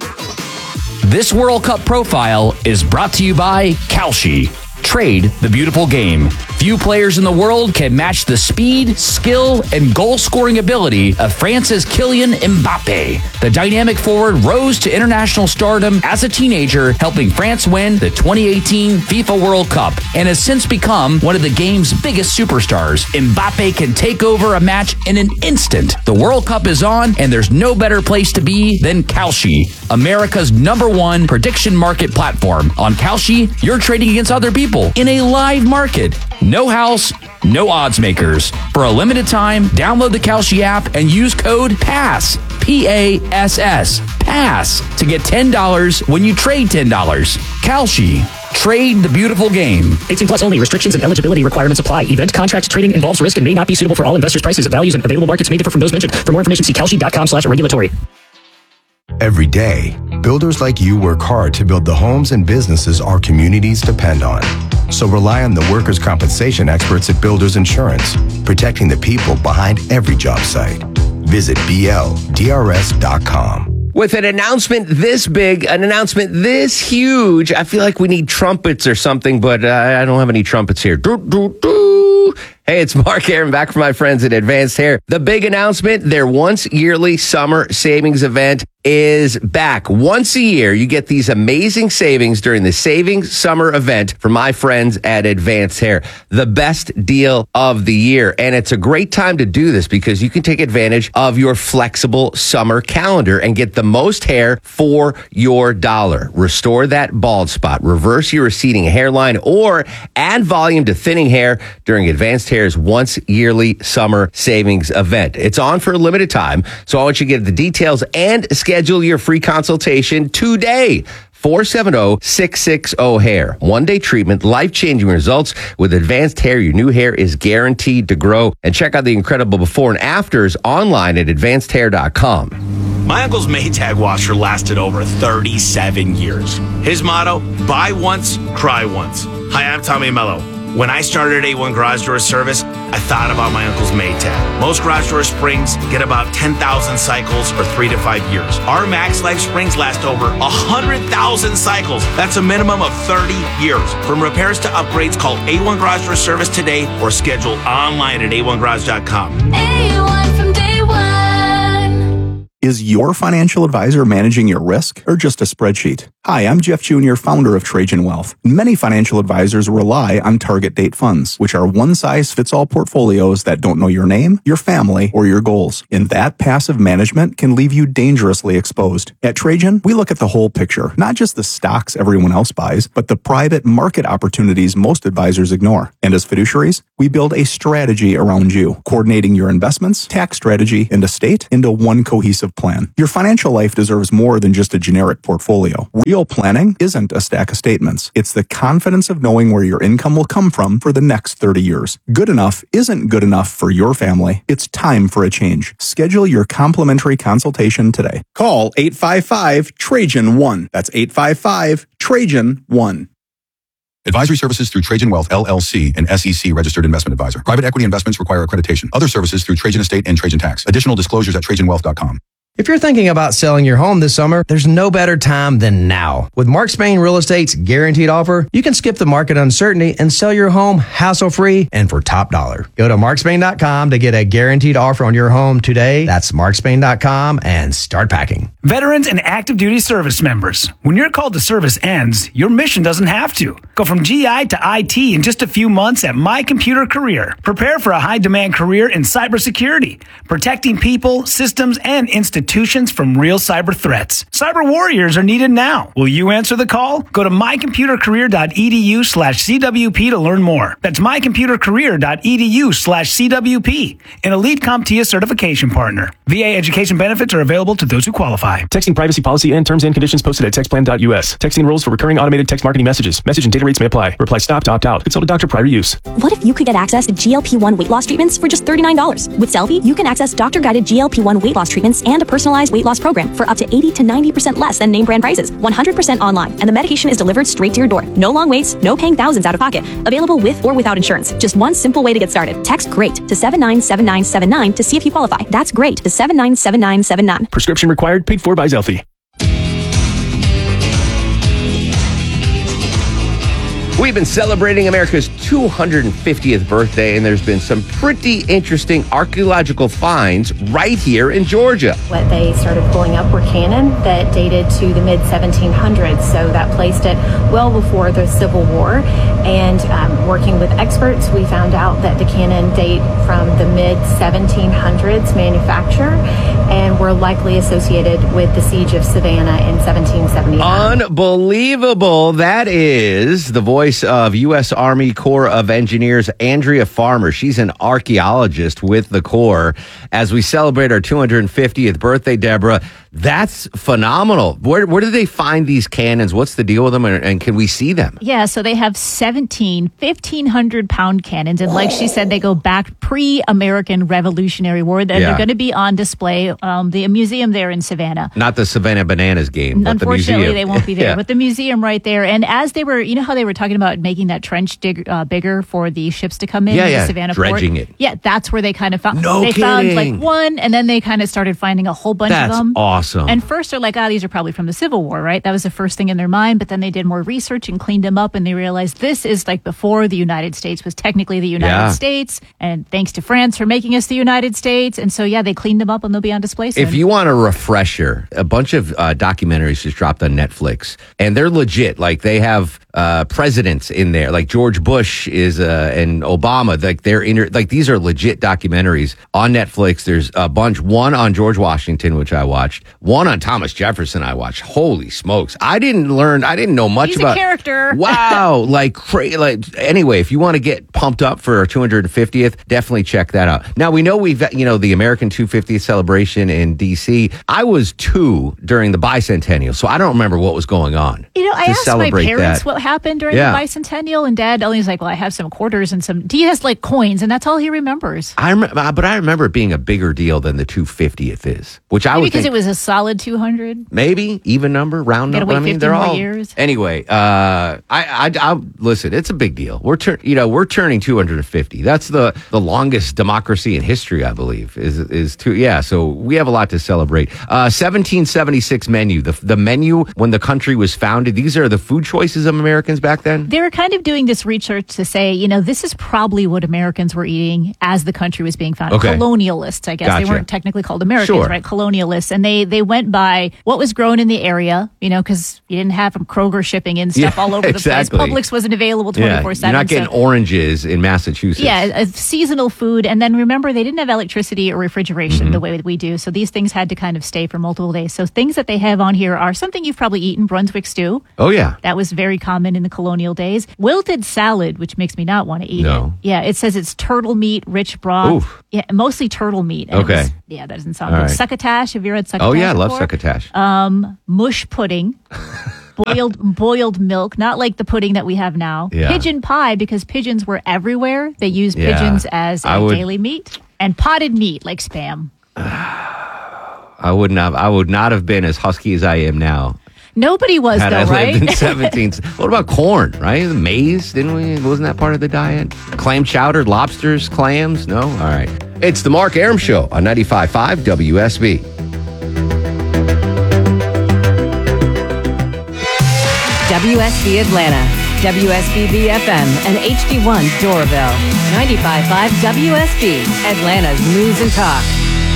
This World Cup profile is brought to you by Kalshi. Trade the beautiful game. Few players in the world can match the speed, skill, and goal-scoring ability of France's Kylian Mbappe. The dynamic forward rose to international stardom as a teenager, helping France win the twenty eighteen FIFA World Cup, and has since become one of the game's biggest superstars. Mbappe can take over a match in an instant. The World Cup is on, and there's no better place to be than Kalshi, America's number one prediction market platform. On Kalshi, you're trading against other people in a live market. No house, no odds makers. For a limited time, download the Kalshi app and use code PASS, P A S S, PASS, to get ten dollars when you trade ten dollars. Kalshi. Trade the beautiful game. eighteen plus only. Restrictions and eligibility requirements apply. Event contract trading involves risk and may not be suitable for all investors. Prices, values, and available markets may differ from those mentioned. For more information, see kalshi.com slash regulatory. Every day, builders like you work hard to build the homes and businesses our communities depend on. So rely on the workers' compensation experts at Builders Insurance, protecting the people behind every job site. Visit B L D R S dot com. With an announcement this big, an announcement this huge, I feel like we need trumpets or something, but uh, I don't have any trumpets here. Do, do, do. Hey, it's Mark Aaron back from my friends at Advanced Hair. The big announcement, their once yearly summer savings event is back. Once a year, you get these amazing savings during the Savings Summer event from my friends at Advanced Hair. The best deal of the year. And it's a great time to do this because you can take advantage of your flexible summer calendar and get the most hair for your dollar. Restore that bald spot, reverse your receding hairline, or add volume to thinning hair during Advanced Hair's once yearly summer savings event. It's on for a limited time, so I want you to get the details and schedule your free consultation today. four seven zero, six six zero hair. One day treatment, life-changing results. With Advanced Hair, your new hair is guaranteed to grow. And check out the incredible before and afters online at advanced hair dot com. My uncle's Maytag washer lasted over thirty-seven years. His motto, buy once, cry once. Hi, I'm Tommy Mello. When I started A one Garage Door Service, I thought about my uncle's Maytag. Most garage door springs get about ten thousand cycles or three to five years. Our Max Life springs last over one hundred thousand cycles. That's a minimum of thirty years. From repairs to upgrades, call A one Garage Door Service today or schedule online at A one garage dot com. A one from day one. Is your financial advisor managing your risk or just a spreadsheet? Hi, I'm Jeff Junior, founder of Trajan Wealth. Many financial advisors rely on target date funds, which are one-size-fits-all portfolios that don't know your name, your family, or your goals. And that passive management can leave you dangerously exposed. At Trajan, we look at the whole picture, not just the stocks everyone else buys, but the private market opportunities most advisors ignore. And as fiduciaries, we build a strategy around you, coordinating your investments, tax strategy, and estate into one cohesive plan. Your financial life deserves more than just a generic portfolio. Real planning isn't a stack of statements. It's the confidence of knowing where your income will come from for the next thirty years. Good enough isn't good enough for your family. It's time for a change. Schedule your complimentary consultation today. Call eight five five, Trajan one. That's eight five five, Trajan one. Advisory services through Trajan Wealth, L L C, an S E C registered investment advisor. Private equity investments require accreditation. Other services through Trajan Estate and Trajan Tax. Additional disclosures at trajan wealth dot com. If you're thinking about selling your home this summer, there's no better time than now. With Mark Spain Real Estate's guaranteed offer, you can skip the market uncertainty and sell your home hassle-free and for top dollar. Go to mark spain dot com to get a guaranteed offer on your home today. That's mark spain dot com and start packing. Veterans and active duty service members, when your call to service ends, your mission doesn't have to. Go from G I to I T in just a few months at My Computer Career. Prepare for a high-demand career in cybersecurity, protecting people, systems, and institutions from real cyber threats. Cyber warriors are needed now. Will you answer the call? Go to my computer career dot e d u slash c w p to learn more. That's my computer career dot e d u slash c w p, an Elite CompTIA certification partner. V A education benefits are available to those who qualify. Texting privacy policy and terms and conditions posted at text plan dot u s. Texting rules for recurring automated text marketing messages. Message and data rates may apply. Reply stop to opt out. Consult a doctor prior to use. What if you could get access to G L P one weight loss treatments for just thirty-nine dollars? With Selfie, you can access doctor-guided G L P one weight loss treatments and a personalized weight loss program for up to eighty to ninety percent less than name brand prices. one hundred percent online, and the medication is delivered straight to your door. No long waits, no paying thousands out of pocket. Available with or without insurance. Just one simple way to get started. Text GREAT to seven nine seven nine seven nine to see if you qualify. That's GREAT to seven nine seven nine seven nine. Prescription required, paid for by Zelfie. We've been celebrating America's two hundred fiftieth birthday, and there's been some pretty interesting archaeological finds right here in Georgia. What they started pulling up were cannon that dated to the mid seventeen hundreds, so that placed it well before the Civil War. And um, working with experts, we found out that the cannon date from the mid seventeen hundreds manufacture and were likely associated with the siege of Savannah in seventeen seventy-nine. Unbelievable. That is the voice of U S Army Corps of Engineers, Andrea Farmer. She's an archaeologist with the Corps. As we celebrate our two hundred fiftieth birthday, Deborah, that's phenomenal. Where where do they find these cannons? What's the deal with them, and, and can we see them? Yeah, so they have seventeen fifteen hundred pound cannons. And like she said, they go back pre-American Revolutionary War. And yeah. They're going to be on display. Um, the museum there in Savannah. Not the Savannah Bananas game, but Unfortunately, the museum. they won't be there. yeah. But the museum right there. And as they were, you know how they were talking about making that trench dig, uh, bigger for the ships to come in? Yeah, in yeah. the Savannah Dredging port? it. Yeah, that's where they kind of found. No they kidding. found like one, and then they kind of started finding a whole bunch That's of them. awesome. awesome. And first they're like, oh, these are probably from the Civil War, right? That was the first thing in their mind. But then they did more research and cleaned them up, and they realized this is like before the United States was technically the United Yeah. States. And thanks to France for making us the United States. And so, yeah, they cleaned them up and they'll be on display soon. If you want a refresher, a bunch of uh, documentaries just dropped on Netflix, and they're legit. Like they have uh, presidents in there, like George Bush is uh, and Obama. Like they're inter- like these are legit documentaries on Netflix. There's a bunch. One on George Washington, which I watched. One on Thomas Jefferson, I watched. Holy smokes! I didn't learn. I didn't know much He's about a character. Wow, like cra- like anyway. If you want to get pumped up for our two hundred fiftieth, definitely check that out. Now we know we've you know the American two hundred fiftieth celebration in D C. I was two during the bicentennial, so I don't remember what was going on. You know, I to asked my celebrate parents that. what happened during Yeah. the bicentennial, and Dad only was like, well, I have some quarters and some, he has like coins, and that's all he remembers. I rem- but I remember it being a bigger deal than the two hundred fiftieth is, which I Maybe would because think it was a solid two hundred. maybe even number, round Gotta number. wait I mean, fifty they're more all years. anyway. Uh, I, I, I listen. It's a big deal. We're tur- you know we're turning two hundred fifty. That's the the longest democracy in history, I believe. Is is two? Yeah. So we have a lot to celebrate. Uh, seventeen seventy-six menu. The the menu when the country was founded. These are the food choices of Americans back then. They were kind of doing this research to say, you know, this is probably what Americans were eating as the country was being founded. Okay. Colonialists, I guess. Gotcha. They weren't technically called Americans, Sure. right? Colonialists. And they, they went by what was grown in the area, you know, because you didn't have Kroger shipping in stuff Yeah, all over exactly. the place. Publix wasn't available Yeah, twenty-four you're seven. not getting so, oranges in Massachusetts. yeah, a seasonal food. And then remember, they didn't have electricity or refrigeration Mhm. the way that we do. So these things had to kind of stay for multiple days. So things that they have on here are something you've probably eaten, Brunswick stew. Oh yeah. That was very common in the colonial days. Wilted salad, which makes me not want to eat No. it. Yeah, it says it's turtle meat, rich broth. Oof. Yeah, mostly turtle meat. And it Okay. was- yeah, that doesn't sound All good. right. Succotash. Have you read succotash? Oh yeah, I love before? succotash. Um, mush pudding. boiled boiled milk, not like the pudding that we have now. Yeah. Pigeon pie, because pigeons were everywhere. They used Yeah. pigeons as I a would- daily meat. And potted meat, like Spam. I wouldn't have. I would not have been as husky as I am now. Nobody was, Had though, I right? lived in seventeenth. What about corn, right? Maize, didn't we? Wasn't that part of the diet? Clam chowder, lobsters, clams? No? All right. It's the Mark Arum Show on ninety-five point five W S B. W S B Atlanta, W S B B F M, and H D one Doraville. ninety-five point five W S B, Atlanta's news and talk.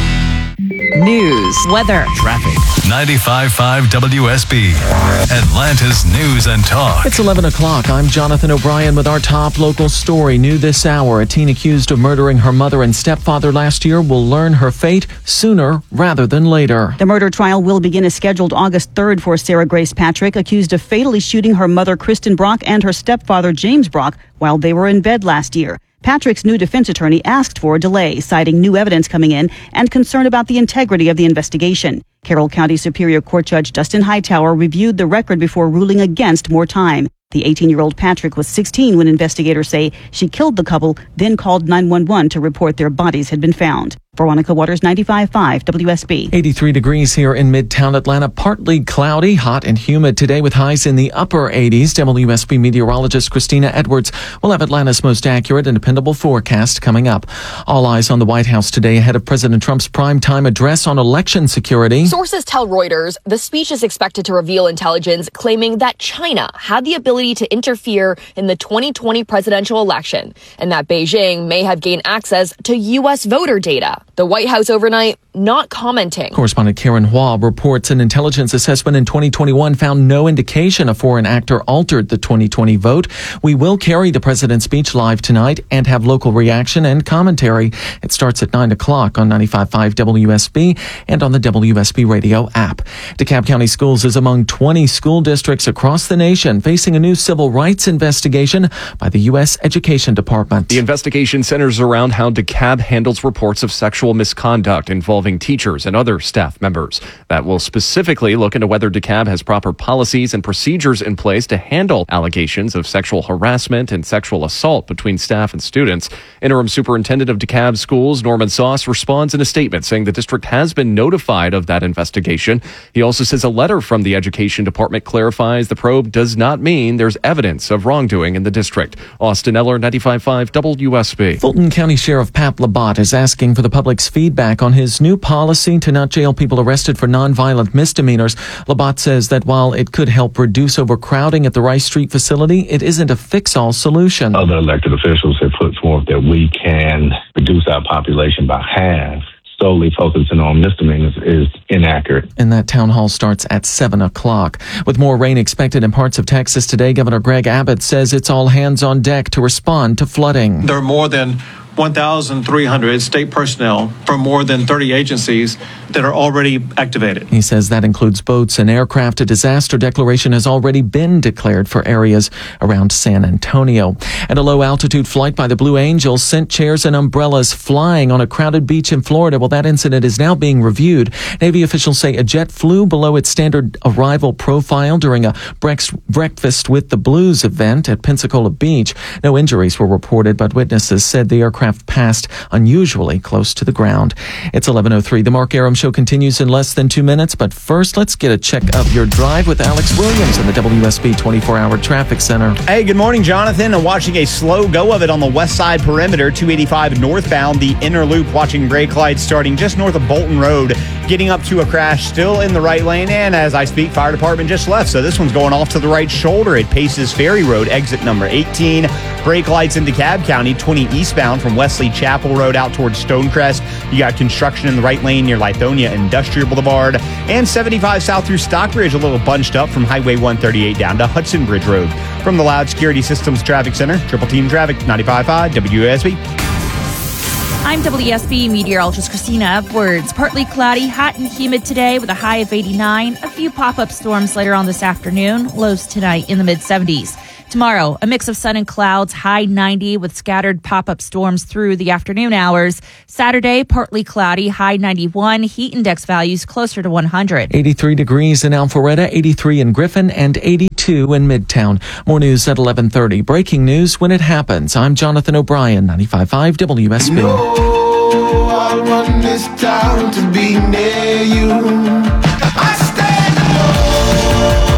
News, weather, traffic. ninety-five point five W S B, Atlanta's news and talk. It's eleven o'clock. I'm Jonathan O'Brien with our top local story. New this hour, a teen accused of murdering her mother and stepfather last year will learn her fate sooner rather than later. The murder trial will begin as scheduled August third for Sarah Grace Patrick, accused of fatally shooting her mother, Kristen Brock, and her stepfather, James Brock, while they were in bed last year. Patrick's new defense attorney asked for a delay, citing new evidence coming in and concern about the integrity of the investigation. Carroll County Superior Court Judge Dustin Hightower reviewed the record before ruling against more time. The eighteen-year-old Patrick was sixteen when investigators say she killed the couple, then called nine one one to report their bodies had been found. Veronica Waters, ninety-five point five W S B. eighty-three degrees here in Midtown Atlanta. Partly cloudy, hot and humid today with highs in the upper eighties. W S B meteorologist Christina Edwards will have Atlanta's most accurate and dependable forecast coming up. All eyes on the White House today ahead of President Trump's primetime address on election security. Sources tell Reuters the speech is expected to reveal intelligence claiming that China had the ability to interfere in the twenty twenty presidential election and that Beijing may have gained access to U S voter data. The White House overnight not commenting. Correspondent Karen Hua reports an intelligence assessment in twenty twenty-one found no indication a foreign actor altered the twenty twenty vote. We will carry the president's speech live tonight and have local reaction and commentary. It starts at nine o'clock on ninety-five point five W S B and on the W S B radio app. DeKalb County Schools is among twenty school districts across the nation facing a new civil rights investigation by the U S Education Department. The investigation centers around how DeKalb handles reports of sexual misconduct involving teachers and other staff members. That will specifically look into whether DeKalb has proper policies and procedures in place to handle allegations of sexual harassment and sexual assault between staff and students. Interim Superintendent of DeKalb Schools, Norman Sauce, responds in a statement saying the district has been notified of that investigation. He also says a letter from the Education Department clarifies the probe does not mean there's evidence of wrongdoing in the district. Austin Eller, ninety-five point five W S B. Fulton County Sheriff Pat Labatt is asking for the public public's feedback on his new policy to not jail people arrested for nonviolent misdemeanors. Labatt says that while it could help reduce overcrowding at the Rice Street facility, it isn't a fix-all solution. Other elected officials have put forth that we can reduce our population by half. Solely focusing on misdemeanors is inaccurate. And that town hall starts at seven o'clock. With more rain expected in parts of Texas today, Governor Greg Abbott says it's all hands on deck to respond to flooding. There are more than one thousand three hundred state personnel from more than thirty agencies that are already activated. He says that includes boats and aircraft. A disaster declaration has already been declared for areas around San Antonio. And a low-altitude flight by the Blue Angels sent chairs and umbrellas flying on a crowded beach in Florida. Well, that incident is now being reviewed. Navy officials say a jet flew below its standard arrival profile during a breakfast with the Blues event at Pensacola Beach. No injuries were reported, but witnesses said the aircraft passed unusually close to the ground. It's eleven oh three. The Mark Arum Show continues in less than two minutes, but first, let's get a check of your drive with Alex Williams in the W S B twenty-four hour Traffic Center. Hey, good morning, Jonathan. I'm watching a slow go of it on the west side perimeter, two eighty-five northbound, the inner loop, watching brake lights starting just north of Bolton Road, getting up to a crash still in the right lane, and as I speak, fire department just left, so this one's going off to the right shoulder at Paces Ferry Road, exit number eighteen. Brake lights in DeKalb County, twenty eastbound from Wesley Chapel Road out towards Stonecrest. You got construction in the right lane near Lithonia Industrial Boulevard, and seventy-five south through Stockbridge, a little bunched up from Highway one thirty-eight down to Hudson Bridge Road. From the Loud Security Systems Traffic Center, Triple Team Traffic, ninety-five point five W S B. I'm W S B meteorologist Christina Edwards. Partly cloudy, hot and humid today with a high of eighty-nine. A few pop-up storms later on this afternoon. Lows tonight in the mid-seventies. Tomorrow, a mix of sun and clouds, high ninety with scattered pop-up storms through the afternoon hours. Saturday, partly cloudy, high ninety-one. Heat index values closer to one hundred. eighty-three degrees in Alpharetta, eighty-three in Griffin, and eighty-two in Midtown. More news at eleven thirty. Breaking news when it happens. I'm Jonathan O'Brien, ninety-five point five W S B. No, I want this town to be near you. I stand alone.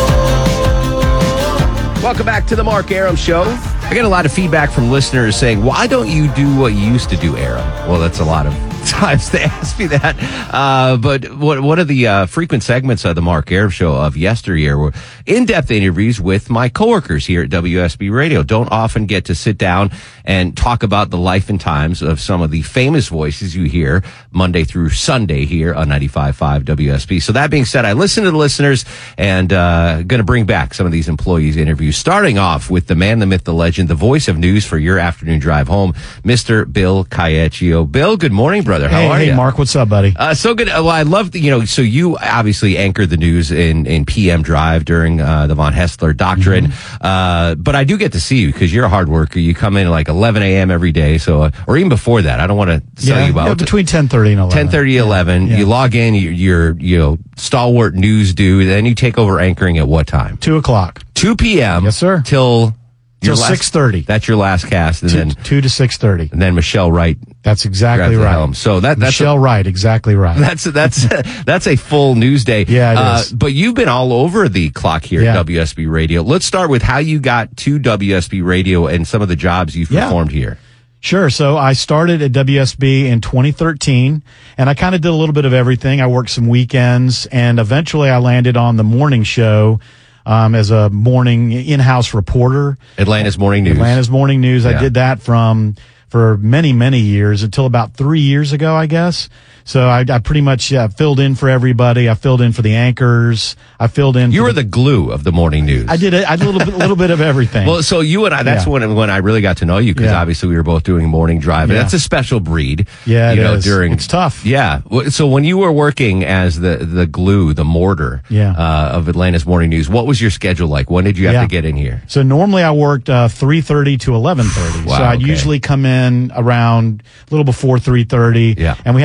Welcome back to the Mark Arum Show. I get a lot of feedback from listeners saying, why don't you do what you used to do, Arum? Well, that's a lot of times they ask me that. Uh, but what, one of the uh, frequent segments of the Mark Arum Show of yesteryear were in-depth interviews with my coworkers here at W S B Radio. Don't often get to sit down and talk about the life and times of some of the famous voices you hear Monday through Sunday here on ninety-five point five W S B. So that being said, I listened to the listeners and uh, going to bring back some of these employees' interviews, starting off with the man, the myth, the legend, the voice of news for your afternoon drive home, Mister Bill Caiaccio. Bill, good morning, brother. How hey, are hey, you? Hey, Mark, what's up, buddy? Uh, so good. Well, I love, the, you know, so you obviously anchored the news in, in P M Drive during uh, the Von Hessler Doctrine. Mm-hmm. Uh, but I do get to see you because you're a hard worker. You come in at like eleven a.m. every day. So, uh, or even before that. I don't want to tell yeah, you about yeah, between ten thirty and eleven. ten thirty, eleven. Yeah. You log in, you're, you're, you know, stalwart news dude. Then you take over anchoring at what time? two o'clock. two p.m. Yes, sir. Till... Till six thirty. That's your last cast, and two, then two to six thirty, and then Michelle Wright. That's exactly right. Helm. So that that's Michelle a, Wright, exactly right. That's that's that's a full news day. Yeah, it uh, is. But you've been all over the clock here yeah. at W S B Radio. Let's start with how you got to W S B Radio and some of the jobs you've yeah. performed here. Sure. So I started at W S B in twenty thirteen, and I kind of did a little bit of everything. I worked some weekends, and eventually I landed on the morning show. Um, as a morning in-house reporter. Atlanta's Morning News. Atlanta's Morning News. Yeah. I did that from, for many, many years until about three years ago, I guess. So I, I pretty much uh, filled in for everybody. I filled in for the anchors. I filled in. You for were the, the glue of the morning news. I did. A, I did a little bit, little bit of everything. Well, so you and I, that's yeah. when when I really got to know you because yeah. obviously we were both doing morning drive, and yeah. that's a special breed. Yeah, it you know, is. During it's tough. Yeah. So when you were working as the the glue, the mortar, yeah. uh, of Atlanta's Morning News, what was your schedule like? When did you have yeah. to get in here? So normally I worked uh, three thirty to eleven thirty. Wow, so I'd okay. usually come in around a little before three thirty. Yeah. And we had to be on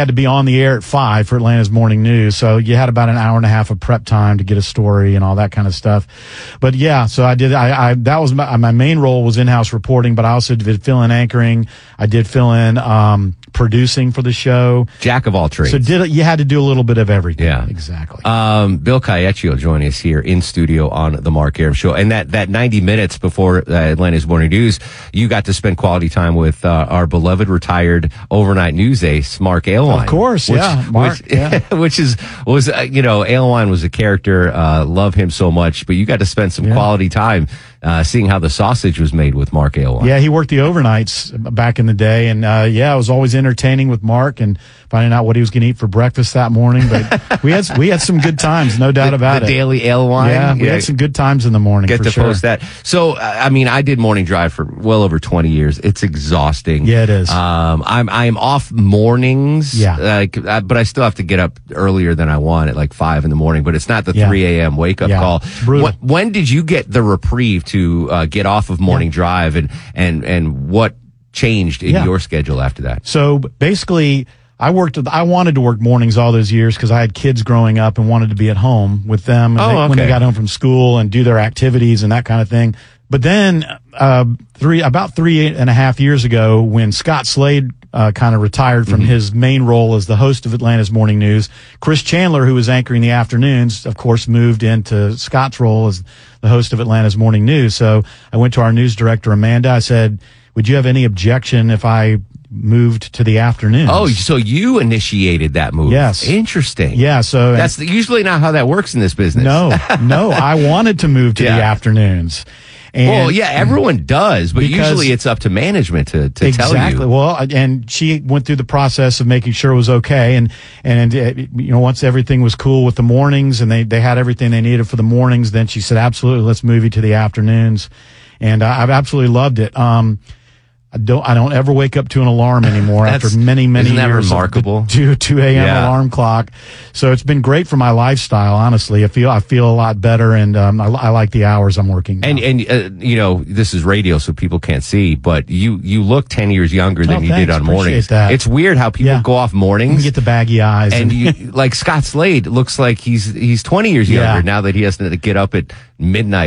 on the air at five for Atlanta's morning news. So you had about an hour and a half of prep time to get a story and all that kind of stuff. But yeah, so I did, I, I that was my, my main role was in-house reporting, but I also did fill in anchoring. I did fill in, um, producing for the show. Jack of all trades. So did you had to do a little bit of everything. Yeah. Exactly. Um, Bill Caieccio joining us here in studio on the Mark Arum Show. And that, that ninety minutes before uh, Atlanta's Morning News, you got to spend quality time with uh, our beloved retired overnight news ace, Mark Aylwine. Of course, which, yeah. Mark, which, yeah. which is, was, uh, you know, Aylwine was a character, uh, love him so much, but you got to spend some Yeah. quality time uh, seeing how the sausage was made with Mark Aylwine. Yeah, he worked the overnights back in the day. And, uh, yeah, it was always entertaining with Mark and finding out what he was going to eat for breakfast that morning. But we had, we had some good times, no doubt the, about the it. The daily Aylwine. Yeah, we yeah. had some good times in the morning. Get for to sure. post that. So, uh, I mean, I did morning drive for well over twenty years. It's exhausting. Yeah, it is. Um, I'm, I'm off mornings. Yeah. Like, uh, but I still have to get up earlier than I want at like five in the morning, but it's not the Yeah. three a.m. wake up Yeah. call. Brutal. When, when did you get the reprieve to uh, get off of morning drive and, and, and what changed in Yeah. your schedule after that? So basically, I worked. I wanted to work mornings all those years because I had kids growing up and wanted to be at home with them Oh, they, when they okay. got home from school and do their activities and that kind of thing. But then, uh, three about three and a half years ago, when Scott Slade uh, kind of retired from Mm-hmm. his main role as the host of Atlanta's Morning News, Chris Chandler, who was anchoring the afternoons, of course, moved into Scott's role as the host of Atlanta's Morning News. So I went to our news director, Amanda. I said, "Would you have any objection if I moved to the afternoons?" Oh, so you initiated that move. Yes. Interesting. Yeah, so That's usually not how that works in this business. no, no, I wanted to move to Yeah. the afternoons. And well, yeah, everyone does, but Because- usually it's up to management to, to tell exactly. you. Well, and she went through the process of making sure it was okay, and and uh, you know once everything was cool with the mornings and they they had everything they needed for the mornings, then she said, "Absolutely, let's move you to the afternoons," and I, I've absolutely loved it. Um, I don't I don't ever wake up to an alarm anymore That's- after many many isn't that years remarkable? of the two two a.m. Yeah. alarm clock. So it's been great for my lifestyle. Honestly, I feel I feel a lot better, and um, I, I like the hours I'm working now. And and uh, you know, this is radio, so people can't see, but you you look ten years younger than Oh, you thanks. did on Appreciate mornings. that. It's weird how people Yeah. go off You mornings. get the baggy eyes, and you, like Scott Slade looks like he's he's twenty years Yeah. younger now that he has to get up at midnight